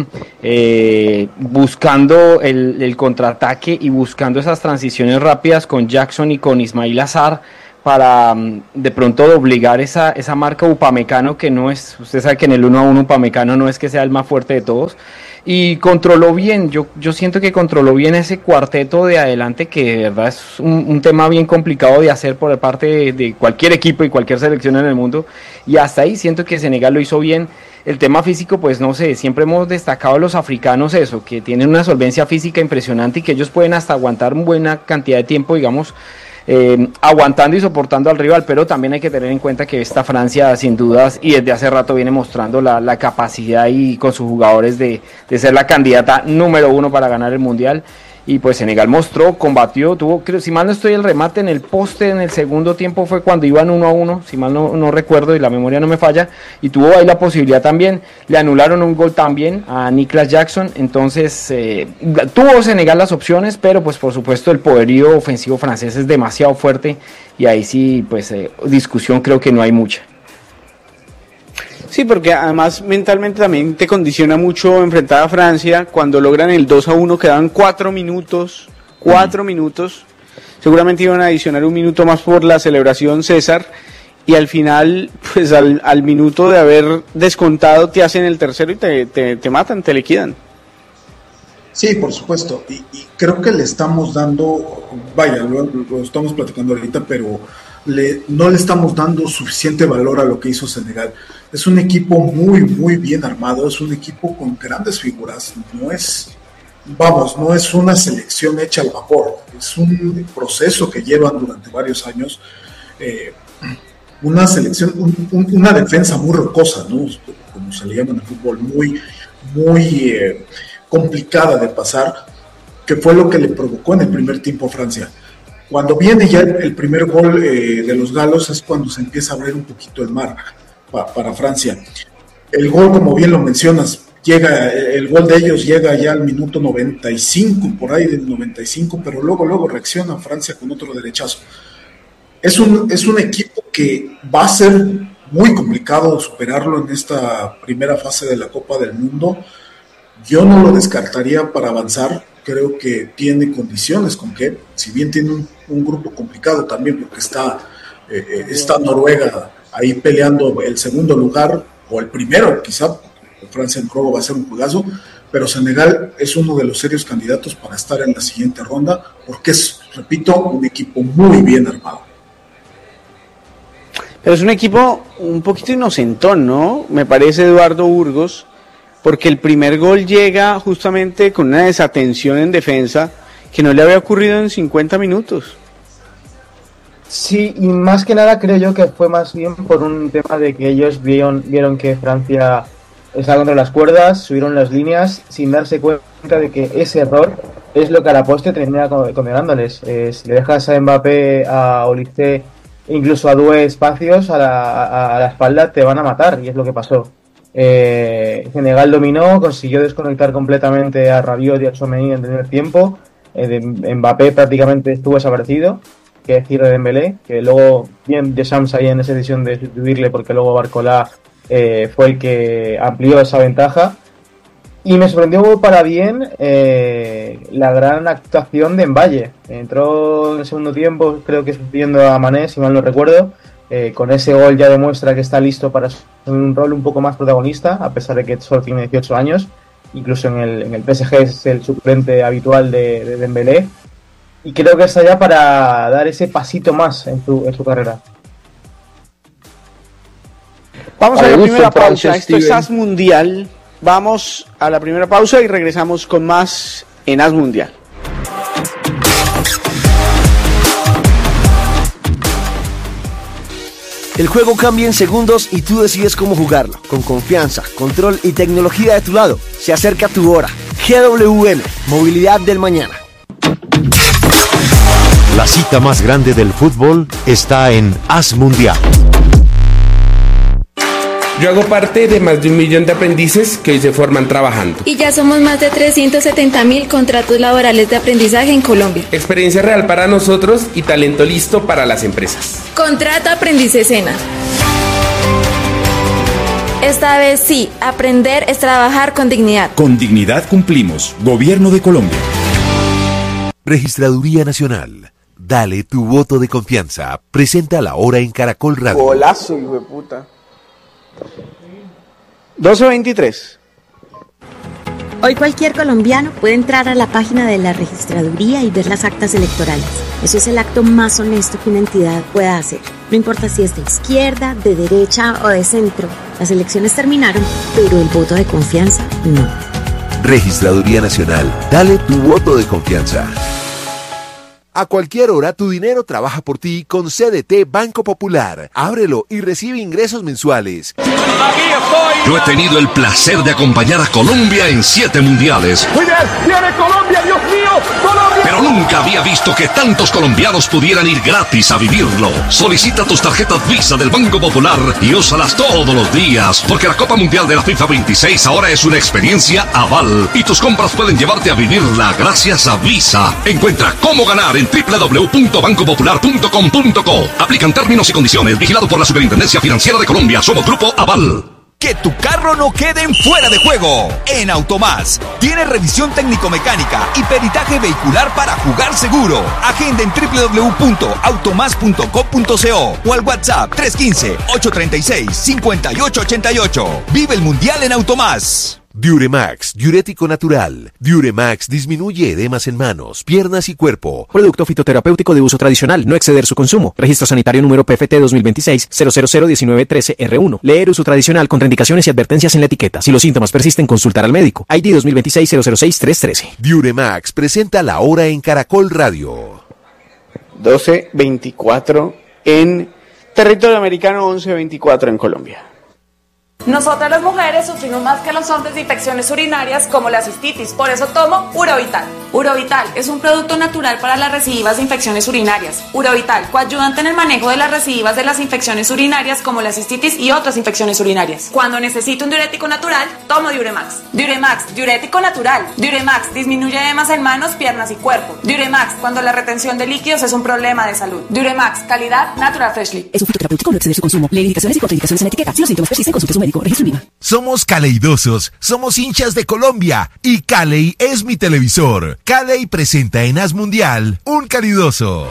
buscando el contraataque y buscando esas transiciones rápidas con Jackson y con Ismail Azar para de pronto doblegar esa marca Upamecano, que no es, usted sabe que en el 1-1 Upamecano no es que sea el más fuerte de todos, y controló bien, yo siento que controló bien ese cuarteto de adelante, que de verdad es un tema bien complicado de hacer por parte de cualquier equipo y cualquier selección en el mundo, y hasta ahí siento que Senegal lo hizo bien. El tema físico, pues no sé, siempre hemos destacado a los africanos eso, que tienen una solvencia física impresionante y que ellos pueden hasta aguantar buena cantidad de tiempo, digamos, aguantando y soportando al rival, pero también hay que tener en cuenta que esta Francia sin dudas y desde hace rato viene mostrando la capacidad y con sus jugadores de ser la candidata número 1 para ganar el Mundial. Y pues Senegal mostró, combatió, tuvo, creo, si mal no estoy, el remate en el poste en el segundo tiempo fue cuando iban 1-1, si mal no recuerdo y la memoria no me falla, y tuvo ahí la posibilidad también. Le anularon un gol también a Nicolas Jackson, entonces tuvo Senegal las opciones, pero pues por supuesto el poderío ofensivo francés es demasiado fuerte y ahí sí pues discusión creo que no hay mucha. Sí, porque además mentalmente también te condiciona mucho enfrentar a Francia. Cuando logran el 2-1 quedaban 4 minutos, seguramente iban a adicionar un minuto más por la celebración, César, y al final, pues al minuto de haber descontado te hacen el tercero y te matan, te liquidan. Sí, por supuesto, y creo que le estamos dando, vaya, lo estamos platicando ahorita, pero no le estamos dando suficiente valor a lo que hizo Senegal. Es un equipo muy, muy bien armado, es un equipo con grandes figuras, no es una selección hecha al vapor, es un proceso que llevan durante varios años, una selección, una defensa muy rocosa, ¿no? Como se le llama en el fútbol, muy, muy complicada de pasar, que fue lo que le provocó en el primer tiempo a Francia. Cuando viene ya el primer gol de los galos es cuando se empieza a abrir un poquito el mar para Francia. El gol, como bien lo mencionas, el gol de ellos llega ya al minuto 95, por ahí del 95, pero luego reacciona Francia con otro derechazo. Es un equipo que va a ser muy complicado superarlo en esta primera fase de la Copa del Mundo. Yo no lo descartaría para avanzar. Creo que tiene condiciones con que, si bien tiene un grupo complicado también, porque está Noruega ahí peleando el segundo lugar, o el primero quizá, Francia en juego va a ser un juegazo, pero Senegal es uno de los serios candidatos para estar en la siguiente ronda, porque es, repito, un equipo muy bien armado. Pero es un equipo un poquito inocentón, ¿no? Me parece, Eduardo Burgos, porque el primer gol llega justamente con una desatención en defensa que no le había ocurrido en 50 minutos. Sí, y más que nada creo yo que fue más bien por un tema de que ellos vieron que Francia estaba contra las cuerdas, subieron las líneas sin darse cuenta de que ese error es lo que a la postre termina condenándoles. Si le dejas a Mbappé, a Olise, incluso a Doué espacios a la espalda, te van a matar, y es lo que pasó. Senegal dominó, consiguió desconectar completamente a Rabiot y a Tchouaméni en el primer tiempo. Mbappé prácticamente estuvo desaparecido, que decir de Dembélé, que luego bien Deschamps ahí en esa decisión de sustituirle, porque luego Barcola fue el que amplió esa ventaja. Y me sorprendió para bien la gran actuación de Mbaye. Entró en el segundo tiempo, creo que sustituyendo a Mané, si mal no recuerdo. Con ese gol ya demuestra que está listo para un rol un poco más protagonista, a pesar de que solo tiene 18 años. Incluso en el PSG es el suplente habitual de Dembélé. Y creo que está ya para dar ese pasito más en su carrera. Vamos a la primera pausa. Esto es As Mundial. Vamos a la primera pausa y regresamos con más en As Mundial. El juego cambia en segundos y tú decides cómo jugarlo. Con confianza, control y tecnología de tu lado. Se acerca tu hora. GWM, Movilidad del Mañana. La cita más grande del fútbol está en As Mundial. Yo hago parte de más de 1 millón de aprendices que hoy se forman trabajando. Y ya somos más de 370.000 contratos laborales de aprendizaje en Colombia. Experiencia real para nosotros y talento listo para las empresas. Contrata Aprendices SENA. Esta vez sí, aprender es trabajar con dignidad. Con dignidad cumplimos. Gobierno de Colombia. Registraduría Nacional. Dale tu voto de confianza. Presenta la hora en Caracol Radio. Golazo, hijo de puta. 12:23. Hoy cualquier colombiano puede entrar a la página de la registraduría y ver las actas electorales. Eso es el acto más honesto que una entidad pueda hacer. No importa si es de izquierda, de derecha o de centro. Las elecciones terminaron, pero el voto de confianza no. Registraduría Nacional. Dale tu voto de confianza. A cualquier hora tu dinero trabaja por ti con CDT Banco Popular. Ábrelo y recibe ingresos mensuales. Yo he tenido el placer de acompañar a Colombia en 7 mundiales. ¡Muy bien! ¡Viene Colombia, Dios mío! ¡Colombia! Pero nunca había visto que tantos colombianos pudieran ir gratis a vivirlo. Solicita tus tarjetas Visa del Banco Popular y úsalas todos los días, porque la Copa Mundial de la FIFA 26 ahora es una experiencia aval y tus compras pueden llevarte a vivirla gracias a Visa. Encuentra cómo ganar en www.bancopopular.com.co. Aplican términos y condiciones. Vigilado por la Superintendencia Financiera de Colombia. Somos Grupo Aval. Que tu carro no quede en fuera de juego. En Automás tiene revisión técnico-mecánica y peritaje vehicular para jugar seguro. Agenda en www.automas.co.co o al WhatsApp 315-836-5888. Vive el Mundial en Automás. Diuremax, diurético natural. Diuremax disminuye edemas en manos, piernas y cuerpo. Producto fitoterapéutico de uso tradicional, no exceder su consumo. Registro sanitario número PFT 2026-0001913-R1. Leer uso tradicional, contraindicaciones y advertencias en la etiqueta. Si los síntomas persisten, consultar al médico. ID 2026-006-313. Diuremax presenta la hora en Caracol Radio. 12:24 en territorio americano, 11:24 en Colombia. Nosotras las mujeres sufrimos más que los hombres de infecciones urinarias como la cistitis, por eso tomo Urovital. Urovital es un producto natural para las recidivas de infecciones urinarias. Urovital coayudante en el manejo de las recidivas de las infecciones urinarias como la cistitis y otras infecciones urinarias. Cuando necesito un diurético natural, tomo Diuremax. Diuremax, diurético natural. Diuremax disminuye edemas en manos, piernas y cuerpo. Diuremax, cuando la retención de líquidos es un problema de salud. Diuremax, calidad Natural Freshly. Es un fitoterapéutico, no exceder su consumo. Lee indicaciones y contraindicaciones en la etiqueta. Si los síntomas persisten, consulte a su médico. Registro IVA. Somos caleidosos, somos hinchas de Colombia y Caley es mi televisor. Caley presenta en Haz Mundial un calidoso.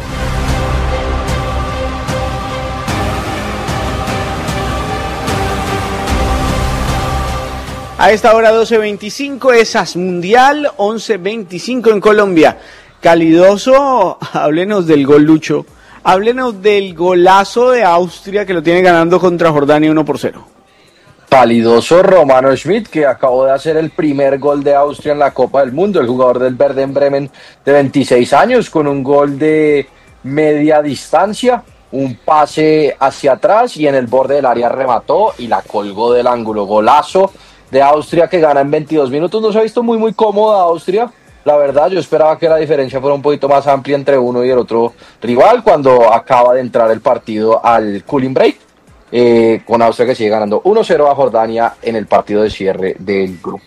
A esta hora 12:25 es Haz Mundial, 11:25 en Colombia. Calidoso, háblenos del gol, Lucho. Háblenos del golazo de Austria que lo tiene ganando contra Jordania 1-0. Calidoso Romano Schmidt, que acabó de hacer el primer gol de Austria en la Copa del Mundo, el jugador del Werder Bremen de 26 años, con un gol de media distancia, un pase hacia atrás y en el borde del área remató y la colgó del ángulo. Golazo de Austria que gana en 22 minutos. No se ha visto muy cómoda Austria. La verdad, yo esperaba que la diferencia fuera un poquito más amplia entre uno y el otro rival cuando acaba de entrar el partido al cooling break. Con Austria que sigue ganando 1-0 a Jordania en el partido de cierre del grupo.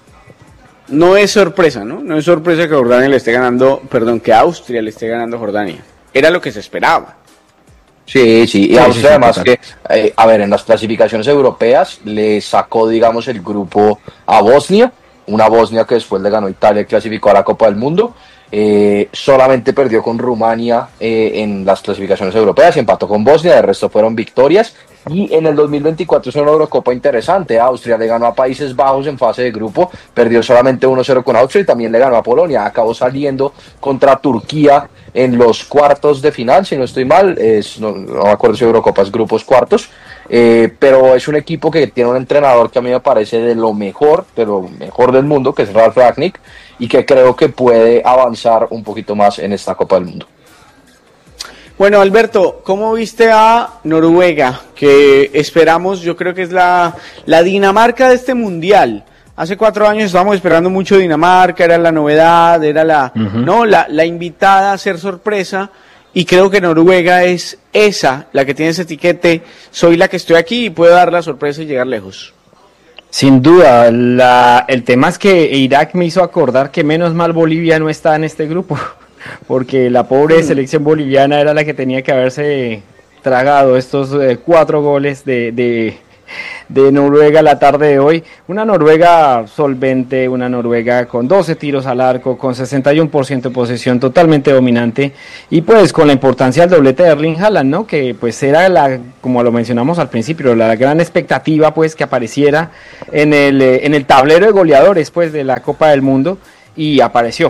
No es sorpresa, ¿no? No es sorpresa que Jordania le esté ganando, que Austria le esté ganando a Jordania. Era lo que se esperaba. Sí, y Austria además que, en las clasificaciones europeas le sacó, digamos, el grupo a Bosnia, una Bosnia que después le ganó Italia y clasificó a la Copa del Mundo. Solamente perdió con Rumania en las clasificaciones europeas y empató con Bosnia, de resto fueron victorias. Y en el 2024 es una Eurocopa interesante. Austria le ganó a Países Bajos en fase de grupo, perdió solamente 1-0 con Austria y también le ganó a Polonia. Acabó saliendo contra Turquía en los cuartos de final, si no estoy mal, no me acuerdo si Eurocopa es grupos cuartos, pero es un equipo que tiene un entrenador que a mí me parece de lo mejor del mundo, que es Ralf Rangnick, y que creo que puede avanzar un poquito más en esta Copa del Mundo. Bueno, Alberto, ¿cómo viste a Noruega? Que esperamos, yo creo que es la Dinamarca de este mundial. Hace 4 años estábamos esperando mucho Dinamarca, era la novedad, era la invitada a ser sorpresa, y creo que Noruega es la que tiene ese etiquete, soy la que estoy aquí y puedo dar la sorpresa y llegar lejos. Sin duda, el tema es que Irak me hizo acordar que menos mal Bolivia no está en este grupo, porque la pobre selección boliviana era la que tenía que haberse tragado estos 4 goles de de Noruega la tarde de hoy. Una Noruega solvente, una Noruega con 12 tiros al arco, con 61% de posesión, totalmente dominante, y pues con la importancia del doblete de Erling Haaland, ¿no? Que pues era como lo mencionamos al principio, la gran expectativa pues que apareciera en el tablero de goleadores pues de la Copa del Mundo, y apareció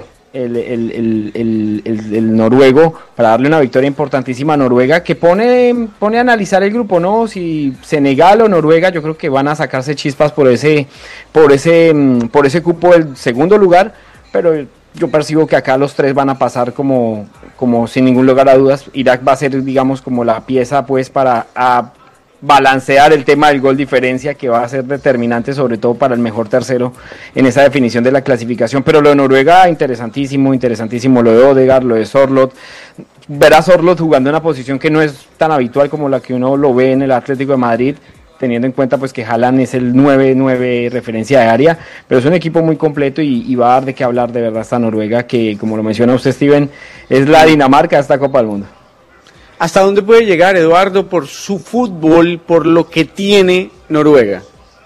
el noruego para darle una victoria importantísima a Noruega, que pone a analizar el grupo, ¿no? Si Senegal o Noruega, yo creo que van a sacarse chispas por ese cupo del segundo lugar, pero yo percibo que acá los tres van a pasar como sin ningún lugar a dudas. Irak va a ser, digamos, como la pieza pues para balancear el tema del gol diferencia, que va a ser determinante sobre todo para el mejor tercero en esa definición de la clasificación. Pero lo de Noruega, interesantísimo, lo de Odegaard, lo de Sørloth. Ver a Sørloth jugando en una posición que no es tan habitual como la que uno lo ve en el Atlético de Madrid, teniendo en cuenta pues que Haaland es el 9 referencia de área, pero es un equipo muy completo y va a dar de qué hablar de verdad esta Noruega, que como lo menciona usted, Steven, es la Dinamarca de esta Copa del Mundo. ¿Hasta dónde puede llegar, Eduardo, por su fútbol, por lo que tiene Noruega?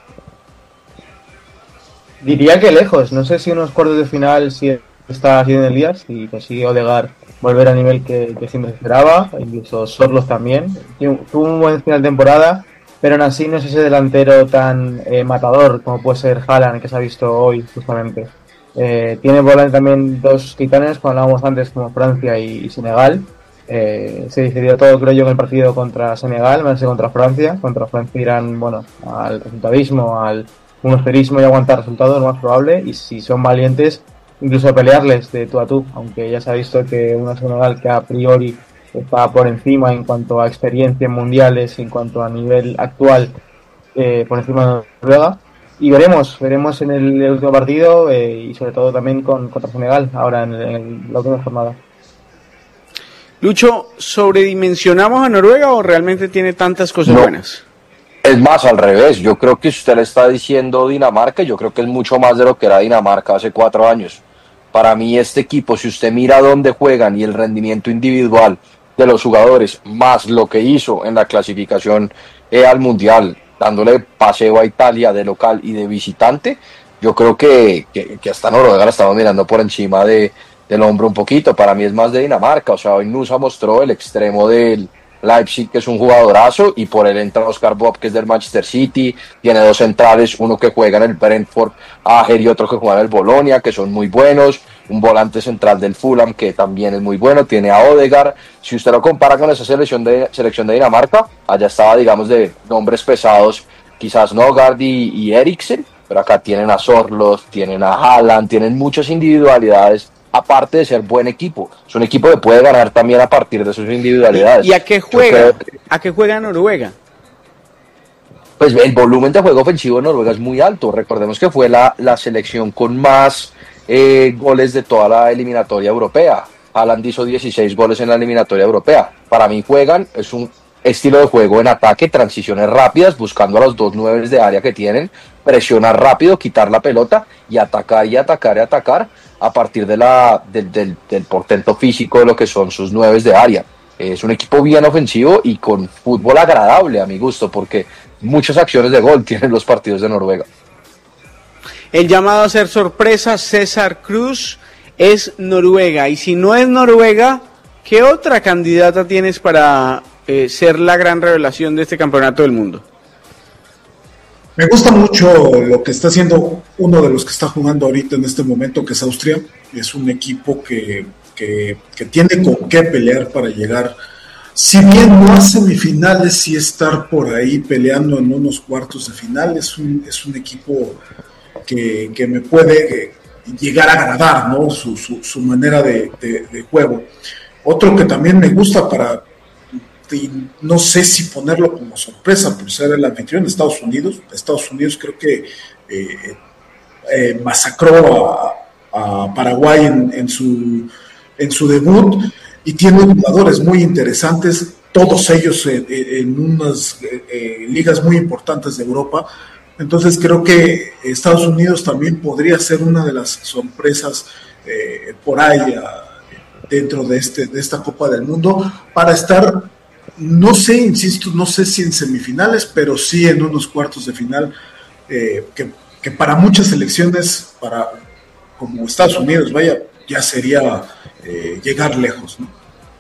Diría que lejos, no sé si unos cuartos de final si está haciendo el día, si consigue Odegaard volver al nivel que siempre se esperaba, incluso Sørloth también. Tuvo un buen final de temporada, pero aún así no es ese delantero tan matador como puede ser Haaland, que se ha visto hoy justamente. Tiene por delante también dos titanes, como hablábamos antes, como Francia y Senegal. Se decidió todo, creo yo, en el partido contra Senegal, más que contra Francia. Contra Francia irán, bueno, al resultadismo, al monosferismo y aguantar resultados, lo más probable. Y si son valientes, incluso a pelearles de tú a tú, aunque ya se ha visto que una Senegal que a priori está por encima en cuanto a experiencia en mundiales, en cuanto a nivel actual, por encima de Noruega. Y veremos en el último partido y sobre todo también contra Senegal, ahora en la última jornada. Lucho, ¿sobredimensionamos a Noruega o realmente tiene tantas cosas buenas? Es más, al revés. Yo creo que si usted le está diciendo Dinamarca, yo creo que es mucho más de lo que era Dinamarca hace 4 años. Para mí este equipo, si usted mira dónde juegan y el rendimiento individual de los jugadores, más lo que hizo en la clasificación al Mundial, dándole paseo a Italia de local y de visitante, yo creo que hasta Noruega la estamos mirando por encima del hombro un poquito. Para mí es más de Dinamarca. O sea, hoy Nusa mostró el extremo del Leipzig, que es un jugadorazo, y por él entra Oscar Bob, que es del Manchester City. Tiene 2 centrales, uno que juega en el Brentford, Ajer, y otro que juega en el Bologna, que son muy buenos. Un volante central del Fulham, que también es muy bueno. Tiene a Odegaard. Si usted lo compara con esa selección de Dinamarca, allá estaba, digamos, de nombres pesados, quizás Nogard y Eriksen, pero acá tienen a Sørloth, tienen a Haaland, tienen muchas individualidades. Aparte de ser buen equipo, es un equipo que puede ganar también a partir de sus individualidades. ¿Y a qué juega? ¿A qué juega Noruega? Pues el volumen de juego ofensivo de Noruega es muy alto. Recordemos que fue la selección con más goles de toda la eliminatoria europea. Haaland hizo 16 goles en la eliminatoria europea. Para mí es un estilo de juego en ataque, transiciones rápidas, buscando a los 2 9 de área que tienen, presionar rápido, quitar la pelota y atacar a partir del portento físico de lo que son sus 9 de área. Es un equipo bien ofensivo y con fútbol agradable a mi gusto, porque muchas acciones de gol tienen los partidos de Noruega. El llamado a ser sorpresa, César Cruz, es Noruega. Y si no es Noruega, ¿qué otra candidata tienes para ser la gran revelación de este campeonato del mundo? Me gusta mucho lo que está haciendo uno de los que está jugando ahorita en este momento, que es Austria. Es un equipo que tiene con qué pelear para llegar, si bien no a semifinales, sí estar por ahí peleando en unos cuartos de final. Es un equipo que me puede llegar a agradar, ¿no? Su manera de juego. Otro que también me gusta y no sé si ponerlo como sorpresa por ser el anfitrión de Estados Unidos. Estados Unidos creo que masacró a Paraguay en su debut, y tiene jugadores muy interesantes, todos ellos en unas ligas muy importantes de Europa. Entonces creo que Estados Unidos también podría ser una de las sorpresas por ahí dentro de esta Copa del Mundo, para estar no sé, insisto, no sé si en semifinales, pero sí en unos cuartos de final, que para muchas selecciones, como Estados Unidos, ya sería llegar lejos, ¿no?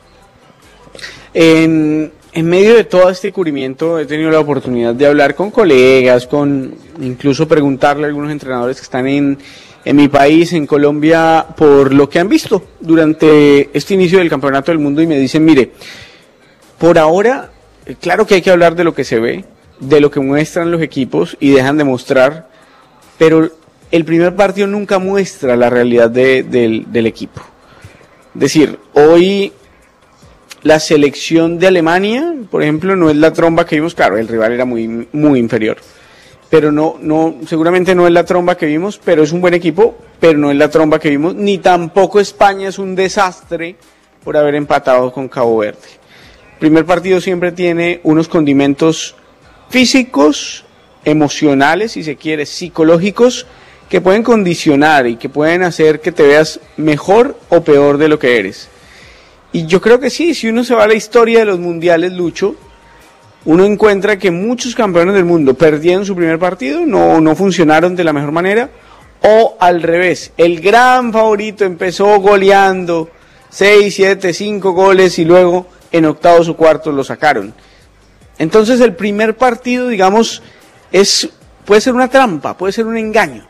En medio de todo este cubrimiento he tenido la oportunidad de hablar con colegas, incluso preguntarle a algunos entrenadores que están en mi país, en Colombia, por lo que han visto durante este inicio del Campeonato del Mundo, y me dicen, mire, por ahora, claro que hay que hablar de lo que se ve, de lo que muestran los equipos y dejan de mostrar, pero el primer partido nunca muestra la realidad del equipo. Es decir, hoy la selección de Alemania, por ejemplo, no es la tromba que vimos, claro, el rival era muy, muy inferior, pero seguramente no es la tromba que vimos, pero es un buen equipo, pero no es la tromba que vimos, ni tampoco España es un desastre por haber empatado con Cabo Verde. El primer partido siempre tiene unos condimentos físicos, emocionales, si se quiere, psicológicos, que pueden condicionar y que pueden hacer que te veas mejor o peor de lo que eres. Y yo creo que sí, si uno se va a la historia de los mundiales, Lucho, uno encuentra que muchos campeones del mundo perdieron su primer partido, no funcionaron de la mejor manera, o al revés, el gran favorito empezó goleando 6, 7, 5 goles y luego en octavos o cuartos lo sacaron. Entonces el primer partido, digamos, puede ser una trampa, puede ser un engaño.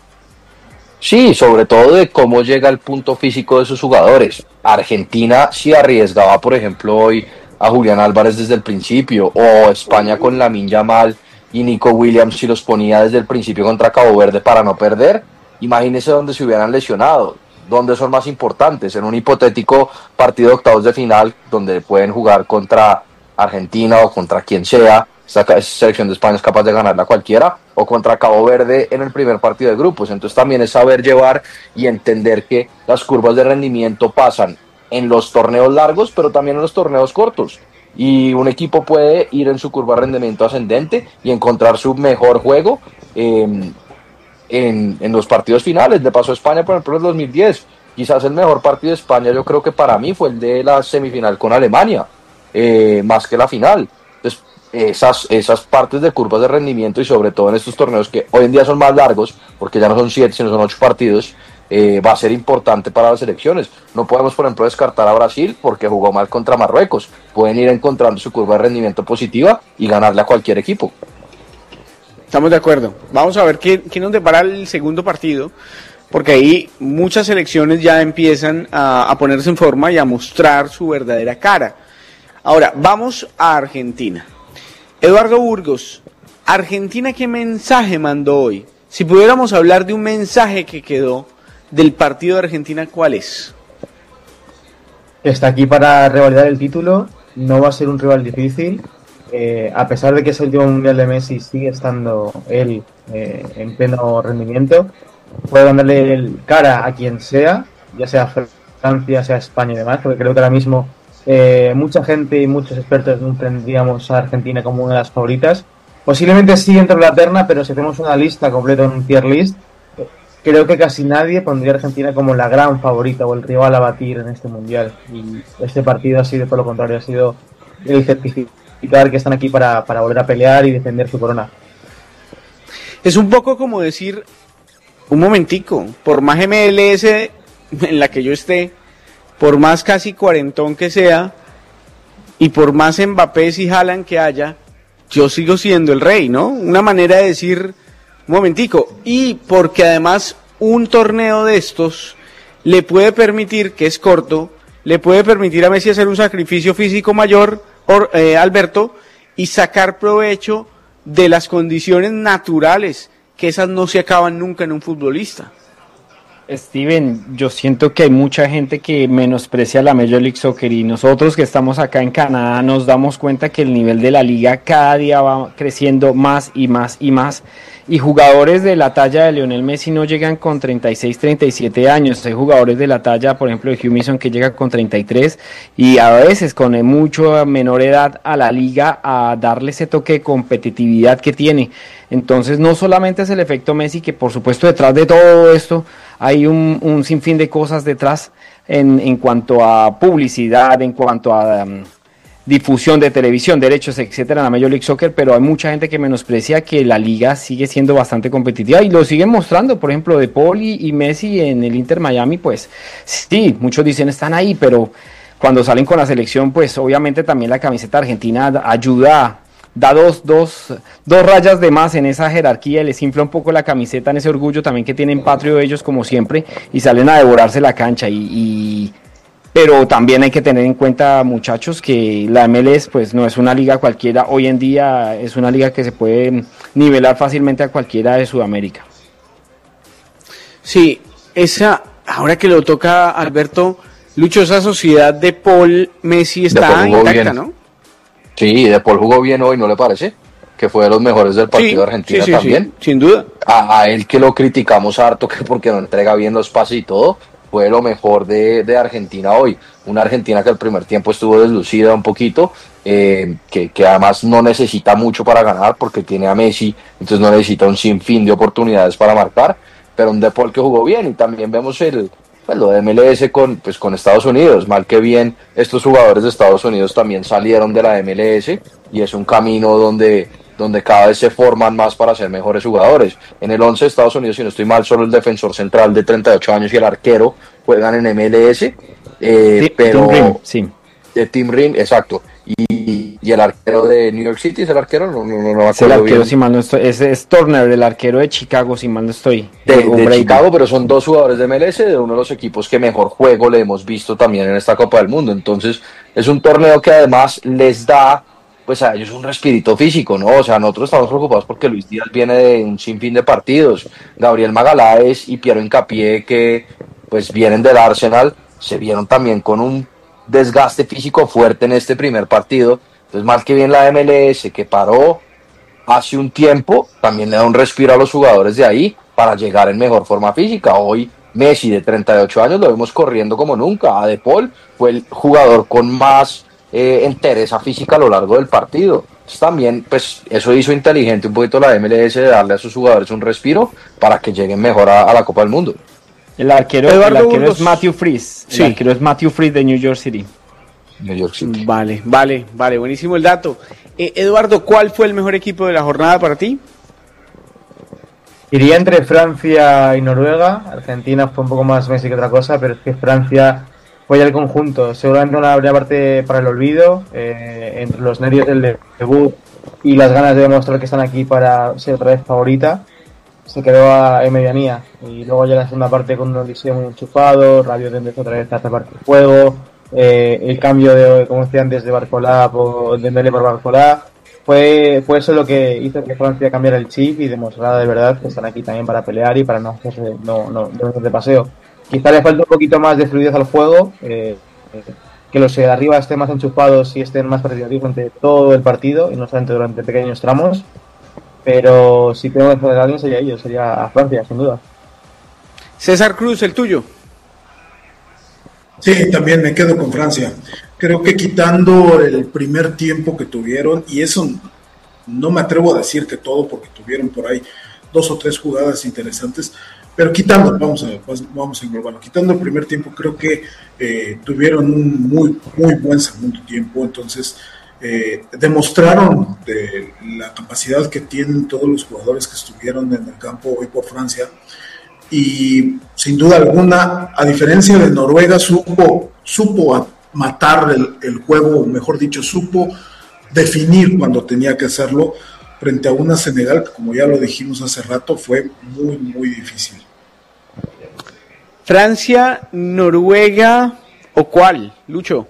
Sí, sobre todo de cómo llega el punto físico de sus jugadores. Argentina sí arriesgaba, por ejemplo, hoy a Julián Álvarez desde el principio, o España con Lamine Yamal y Nico Williams si los ponía desde el principio contra Cabo Verde para no perder. Imagínense donde se hubieran lesionado, donde son más importantes, en un hipotético partido de octavos de final donde pueden jugar contra Argentina o contra quien sea. Esta selección de España es capaz de ganarla cualquiera, o contra Cabo Verde en el primer partido de grupos. Entonces también es saber llevar y entender que las curvas de rendimiento pasan en los torneos largos, pero también en los torneos cortos. Y un equipo puede ir en su curva de rendimiento ascendente y encontrar su mejor juego en los partidos finales. Le pasó a España, por ejemplo, en el 2010. Quizás el mejor partido de España, yo creo que para mí fue el de la semifinal con Alemania, más que la final. Entonces, esas partes de curvas de rendimiento, y sobre todo en estos torneos que hoy en día son más largos, porque ya no son 7 sino son 8 partidos, va a ser importante para las selecciones. No podemos, por ejemplo, descartar a Brasil porque jugó mal contra Marruecos. Pueden ir encontrando su curva de rendimiento positiva y ganarle a cualquier equipo. Estamos de acuerdo. Vamos a ver qué nos depara el segundo partido, porque ahí muchas selecciones ya empiezan a ponerse en forma y a mostrar su verdadera cara. Ahora, vamos a Argentina. Eduardo Burgos, Argentina, ¿qué mensaje mandó hoy? Si pudiéramos hablar de un mensaje que quedó del partido de Argentina, ¿cuál es? Está aquí para revalidar el título, no va a ser un rival difícil, a pesar de que es el último mundial de Messi, sigue estando él en pleno rendimiento, puede ganarle cara a quien sea, ya sea Francia, sea España y demás, porque creo que ahora mismo mucha gente y muchos expertos no tendríamos a Argentina como una de las favoritas. Posiblemente sí dentro de la terna, pero si hacemos una lista completa, un tier list, creo que casi nadie pondría a Argentina como la gran favorita o el rival a batir en este mundial. Y este partido ha sido, por lo contrario, ha sido el certificar que están aquí para volver a pelear y defender su corona. Es un poco como decir, un momentico, por más MLS en la que yo esté, por más casi cuarentón que sea, y por más Mbappé y Haaland que haya, yo sigo siendo el rey, ¿no? Una manera de decir, un momentico, y porque además un torneo de estos le puede permitir, que es corto, le puede permitir a Messi hacer un sacrificio físico mayor, Alberto, y sacar provecho de las condiciones naturales, que esas no se acaban nunca en un futbolista. Steven, yo siento que hay mucha gente que menosprecia la Major League Soccer, y nosotros que estamos acá en Canadá nos damos cuenta que el nivel de la liga cada día va creciendo más y más y más, y jugadores de la talla de Lionel Messi no llegan con 36, 37 años, hay jugadores de la talla, por ejemplo, de Hugh Mason, que llega con 33, y a veces con mucho menor edad a la liga, a darle ese toque de competitividad que tiene. Entonces no solamente es el efecto Messi, que por supuesto detrás de todo esto hay un sinfín de cosas detrás en cuanto a publicidad, en cuanto a difusión de televisión, derechos, etcétera, en la Major League Soccer, pero hay mucha gente que menosprecia que la liga sigue siendo bastante competitiva y lo siguen mostrando. Por ejemplo, De Paul y Messi en el Inter Miami, pues sí, muchos dicen están ahí, pero cuando salen con la selección, pues obviamente también la camiseta argentina ayuda, da dos rayas de más en esa jerarquía y les infla un poco la camiseta en ese orgullo también que tienen patrio ellos como siempre y salen a devorarse la cancha pero también hay que tener en cuenta, muchachos, que la MLS pues no es una liga cualquiera, hoy en día es una liga que se puede nivelar fácilmente a cualquiera de Sudamérica. Sí, ahora que lo toca Alberto, Lucho, esa sociedad de Paul Messi está intacta, bien, ¿no? Sí, De Paul jugó bien hoy, ¿no le parece? Que fue de los mejores del partido de Argentina también. Sí, sin duda. A él que lo criticamos harto, que porque no entrega bien los pases y todo, fue lo mejor de Argentina hoy. Una Argentina que el primer tiempo estuvo deslucida un poquito, que además no necesita mucho para ganar porque tiene a Messi, entonces no necesita un sinfín de oportunidades para marcar, pero un De Paul que jugó bien. Y también vemos lo de MLS con Estados Unidos. Mal que bien, estos jugadores de Estados Unidos también salieron de la MLS y es un camino donde cada vez se forman más para ser mejores jugadores. En el 11 de Estados Unidos, si no estoy mal, solo el defensor central de 38 años y el arquero juegan en MLS, pero Tim Rim, sí. De Tim Rim, exacto. Y el arquero de New York City, ¿es el arquero? No es el arquero, bien. Si mal no estoy, es Turner, el arquero de Chicago, si mal no estoy. De Chicago, pero son dos jugadores de MLS, de uno de los equipos que mejor juego le hemos visto también en esta Copa del Mundo. Entonces, es un torneo que además les da pues a ellos un respirito físico, ¿no? O sea, nosotros estamos preocupados porque Luis Díaz viene de un sinfín de partidos, Gabriel Magaláes y Piero Hincapié, que pues vienen del Arsenal, se vieron también con un desgaste físico fuerte en este primer partido. Entonces, más que bien la MLS, que paró hace un tiempo, también le da un respiro a los jugadores de ahí para llegar en mejor forma física. Hoy Messi, de 38 años, lo vemos corriendo como nunca. A De Paul fue el jugador con más entereza física a lo largo del partido. Entonces, también pues eso hizo inteligente un poquito la MLS de darle a sus jugadores un respiro para que lleguen mejor a la Copa del Mundo. El arquero es Matthew Freese. Sí. El arquero es Matthew Freese de New York City. Vale, buenísimo el dato. Eduardo, ¿cuál fue el mejor equipo de la jornada para ti? Iría entre Francia y Noruega. Argentina fue un poco más Messi que otra cosa, pero es que Francia fue ya el conjunto. Seguramente una primera parte para el olvido, entre los nervios del debut y las ganas de demostrar que están aquí para ser otra vez favorita, se quedó en medianía. Y luego ya la segunda parte con un Odiseo muy enchufado, Rabiot empezó otra vez a tapar el juego, el cambio de, como decía antes, de Barcola por Dembélé por Barcola, fue eso lo que hizo que Francia cambiara el chip y demostrara de verdad que están aquí también para pelear y para no hacerse de paseo. Quizá le falta un poquito más de fluidez al juego, que los de arriba estén más enchufados y estén más participativos durante todo el partido y no solamente durante pequeños tramos. Pero si tengo que hacer a alguien sería a Francia, sin duda. César Cruz, el tuyo. Sí, también me quedo con Francia. Creo que quitando el primer tiempo que tuvieron, y eso no me atrevo a decir que todo, porque tuvieron por ahí 2 o 3 jugadas interesantes, pero quitando, vamos a englobarlo, quitando el primer tiempo, creo que tuvieron un muy buen segundo tiempo. Entonces demostraron de la capacidad que tienen todos los jugadores que estuvieron en el campo hoy por Francia, y sin duda alguna, a diferencia de Noruega, supo matar el juego, o mejor dicho, supo definir cuando tenía que hacerlo frente a una Senegal que, como ya lo dijimos hace rato, fue muy difícil. Francia, Noruega, ¿o cuál, Lucho?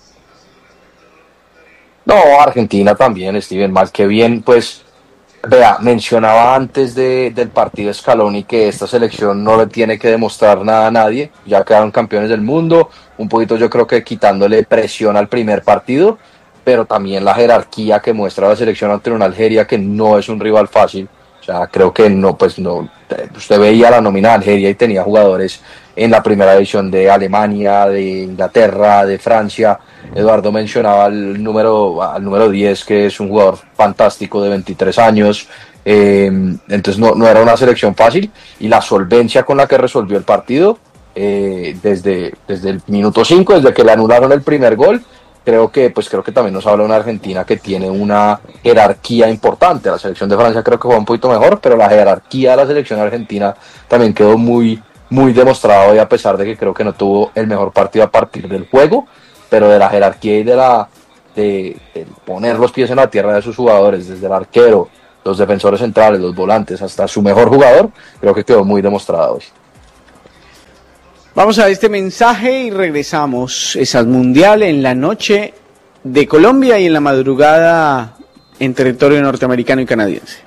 No, Argentina también, Steven, más que bien, pues, vea, mencionaba antes del partido Scaloni que esta selección no le tiene que demostrar nada a nadie, ya quedaron campeones del mundo, un poquito yo creo que quitándole presión al primer partido, pero también la jerarquía que muestra la selección ante una Algeria que no es un rival fácil. O sea, creo que no, usted veía la nómina de Algeria y tenía jugadores en la primera división de Alemania, de Inglaterra, de Francia. Eduardo mencionaba al número 10, que es un jugador fantástico de 23 años. Entonces no era una selección fácil, y la solvencia con la que resolvió el partido desde el minuto 5, desde que le anularon el primer gol, creo que también nos habla de una Argentina que tiene una jerarquía importante. La selección de Francia creo que fue un poquito mejor, pero la jerarquía de la selección argentina también quedó muy, muy demostrado, y a pesar de que creo que no tuvo el mejor partido a partir del juego, pero de la jerarquía y de poner los pies en la tierra de sus jugadores, desde el arquero, los defensores centrales, los volantes, hasta su mejor jugador, creo que quedó muy demostrado hoy. Vamos a este mensaje y regresamos. Es al Mundial en la noche de Colombia y en la madrugada en territorio norteamericano y canadiense.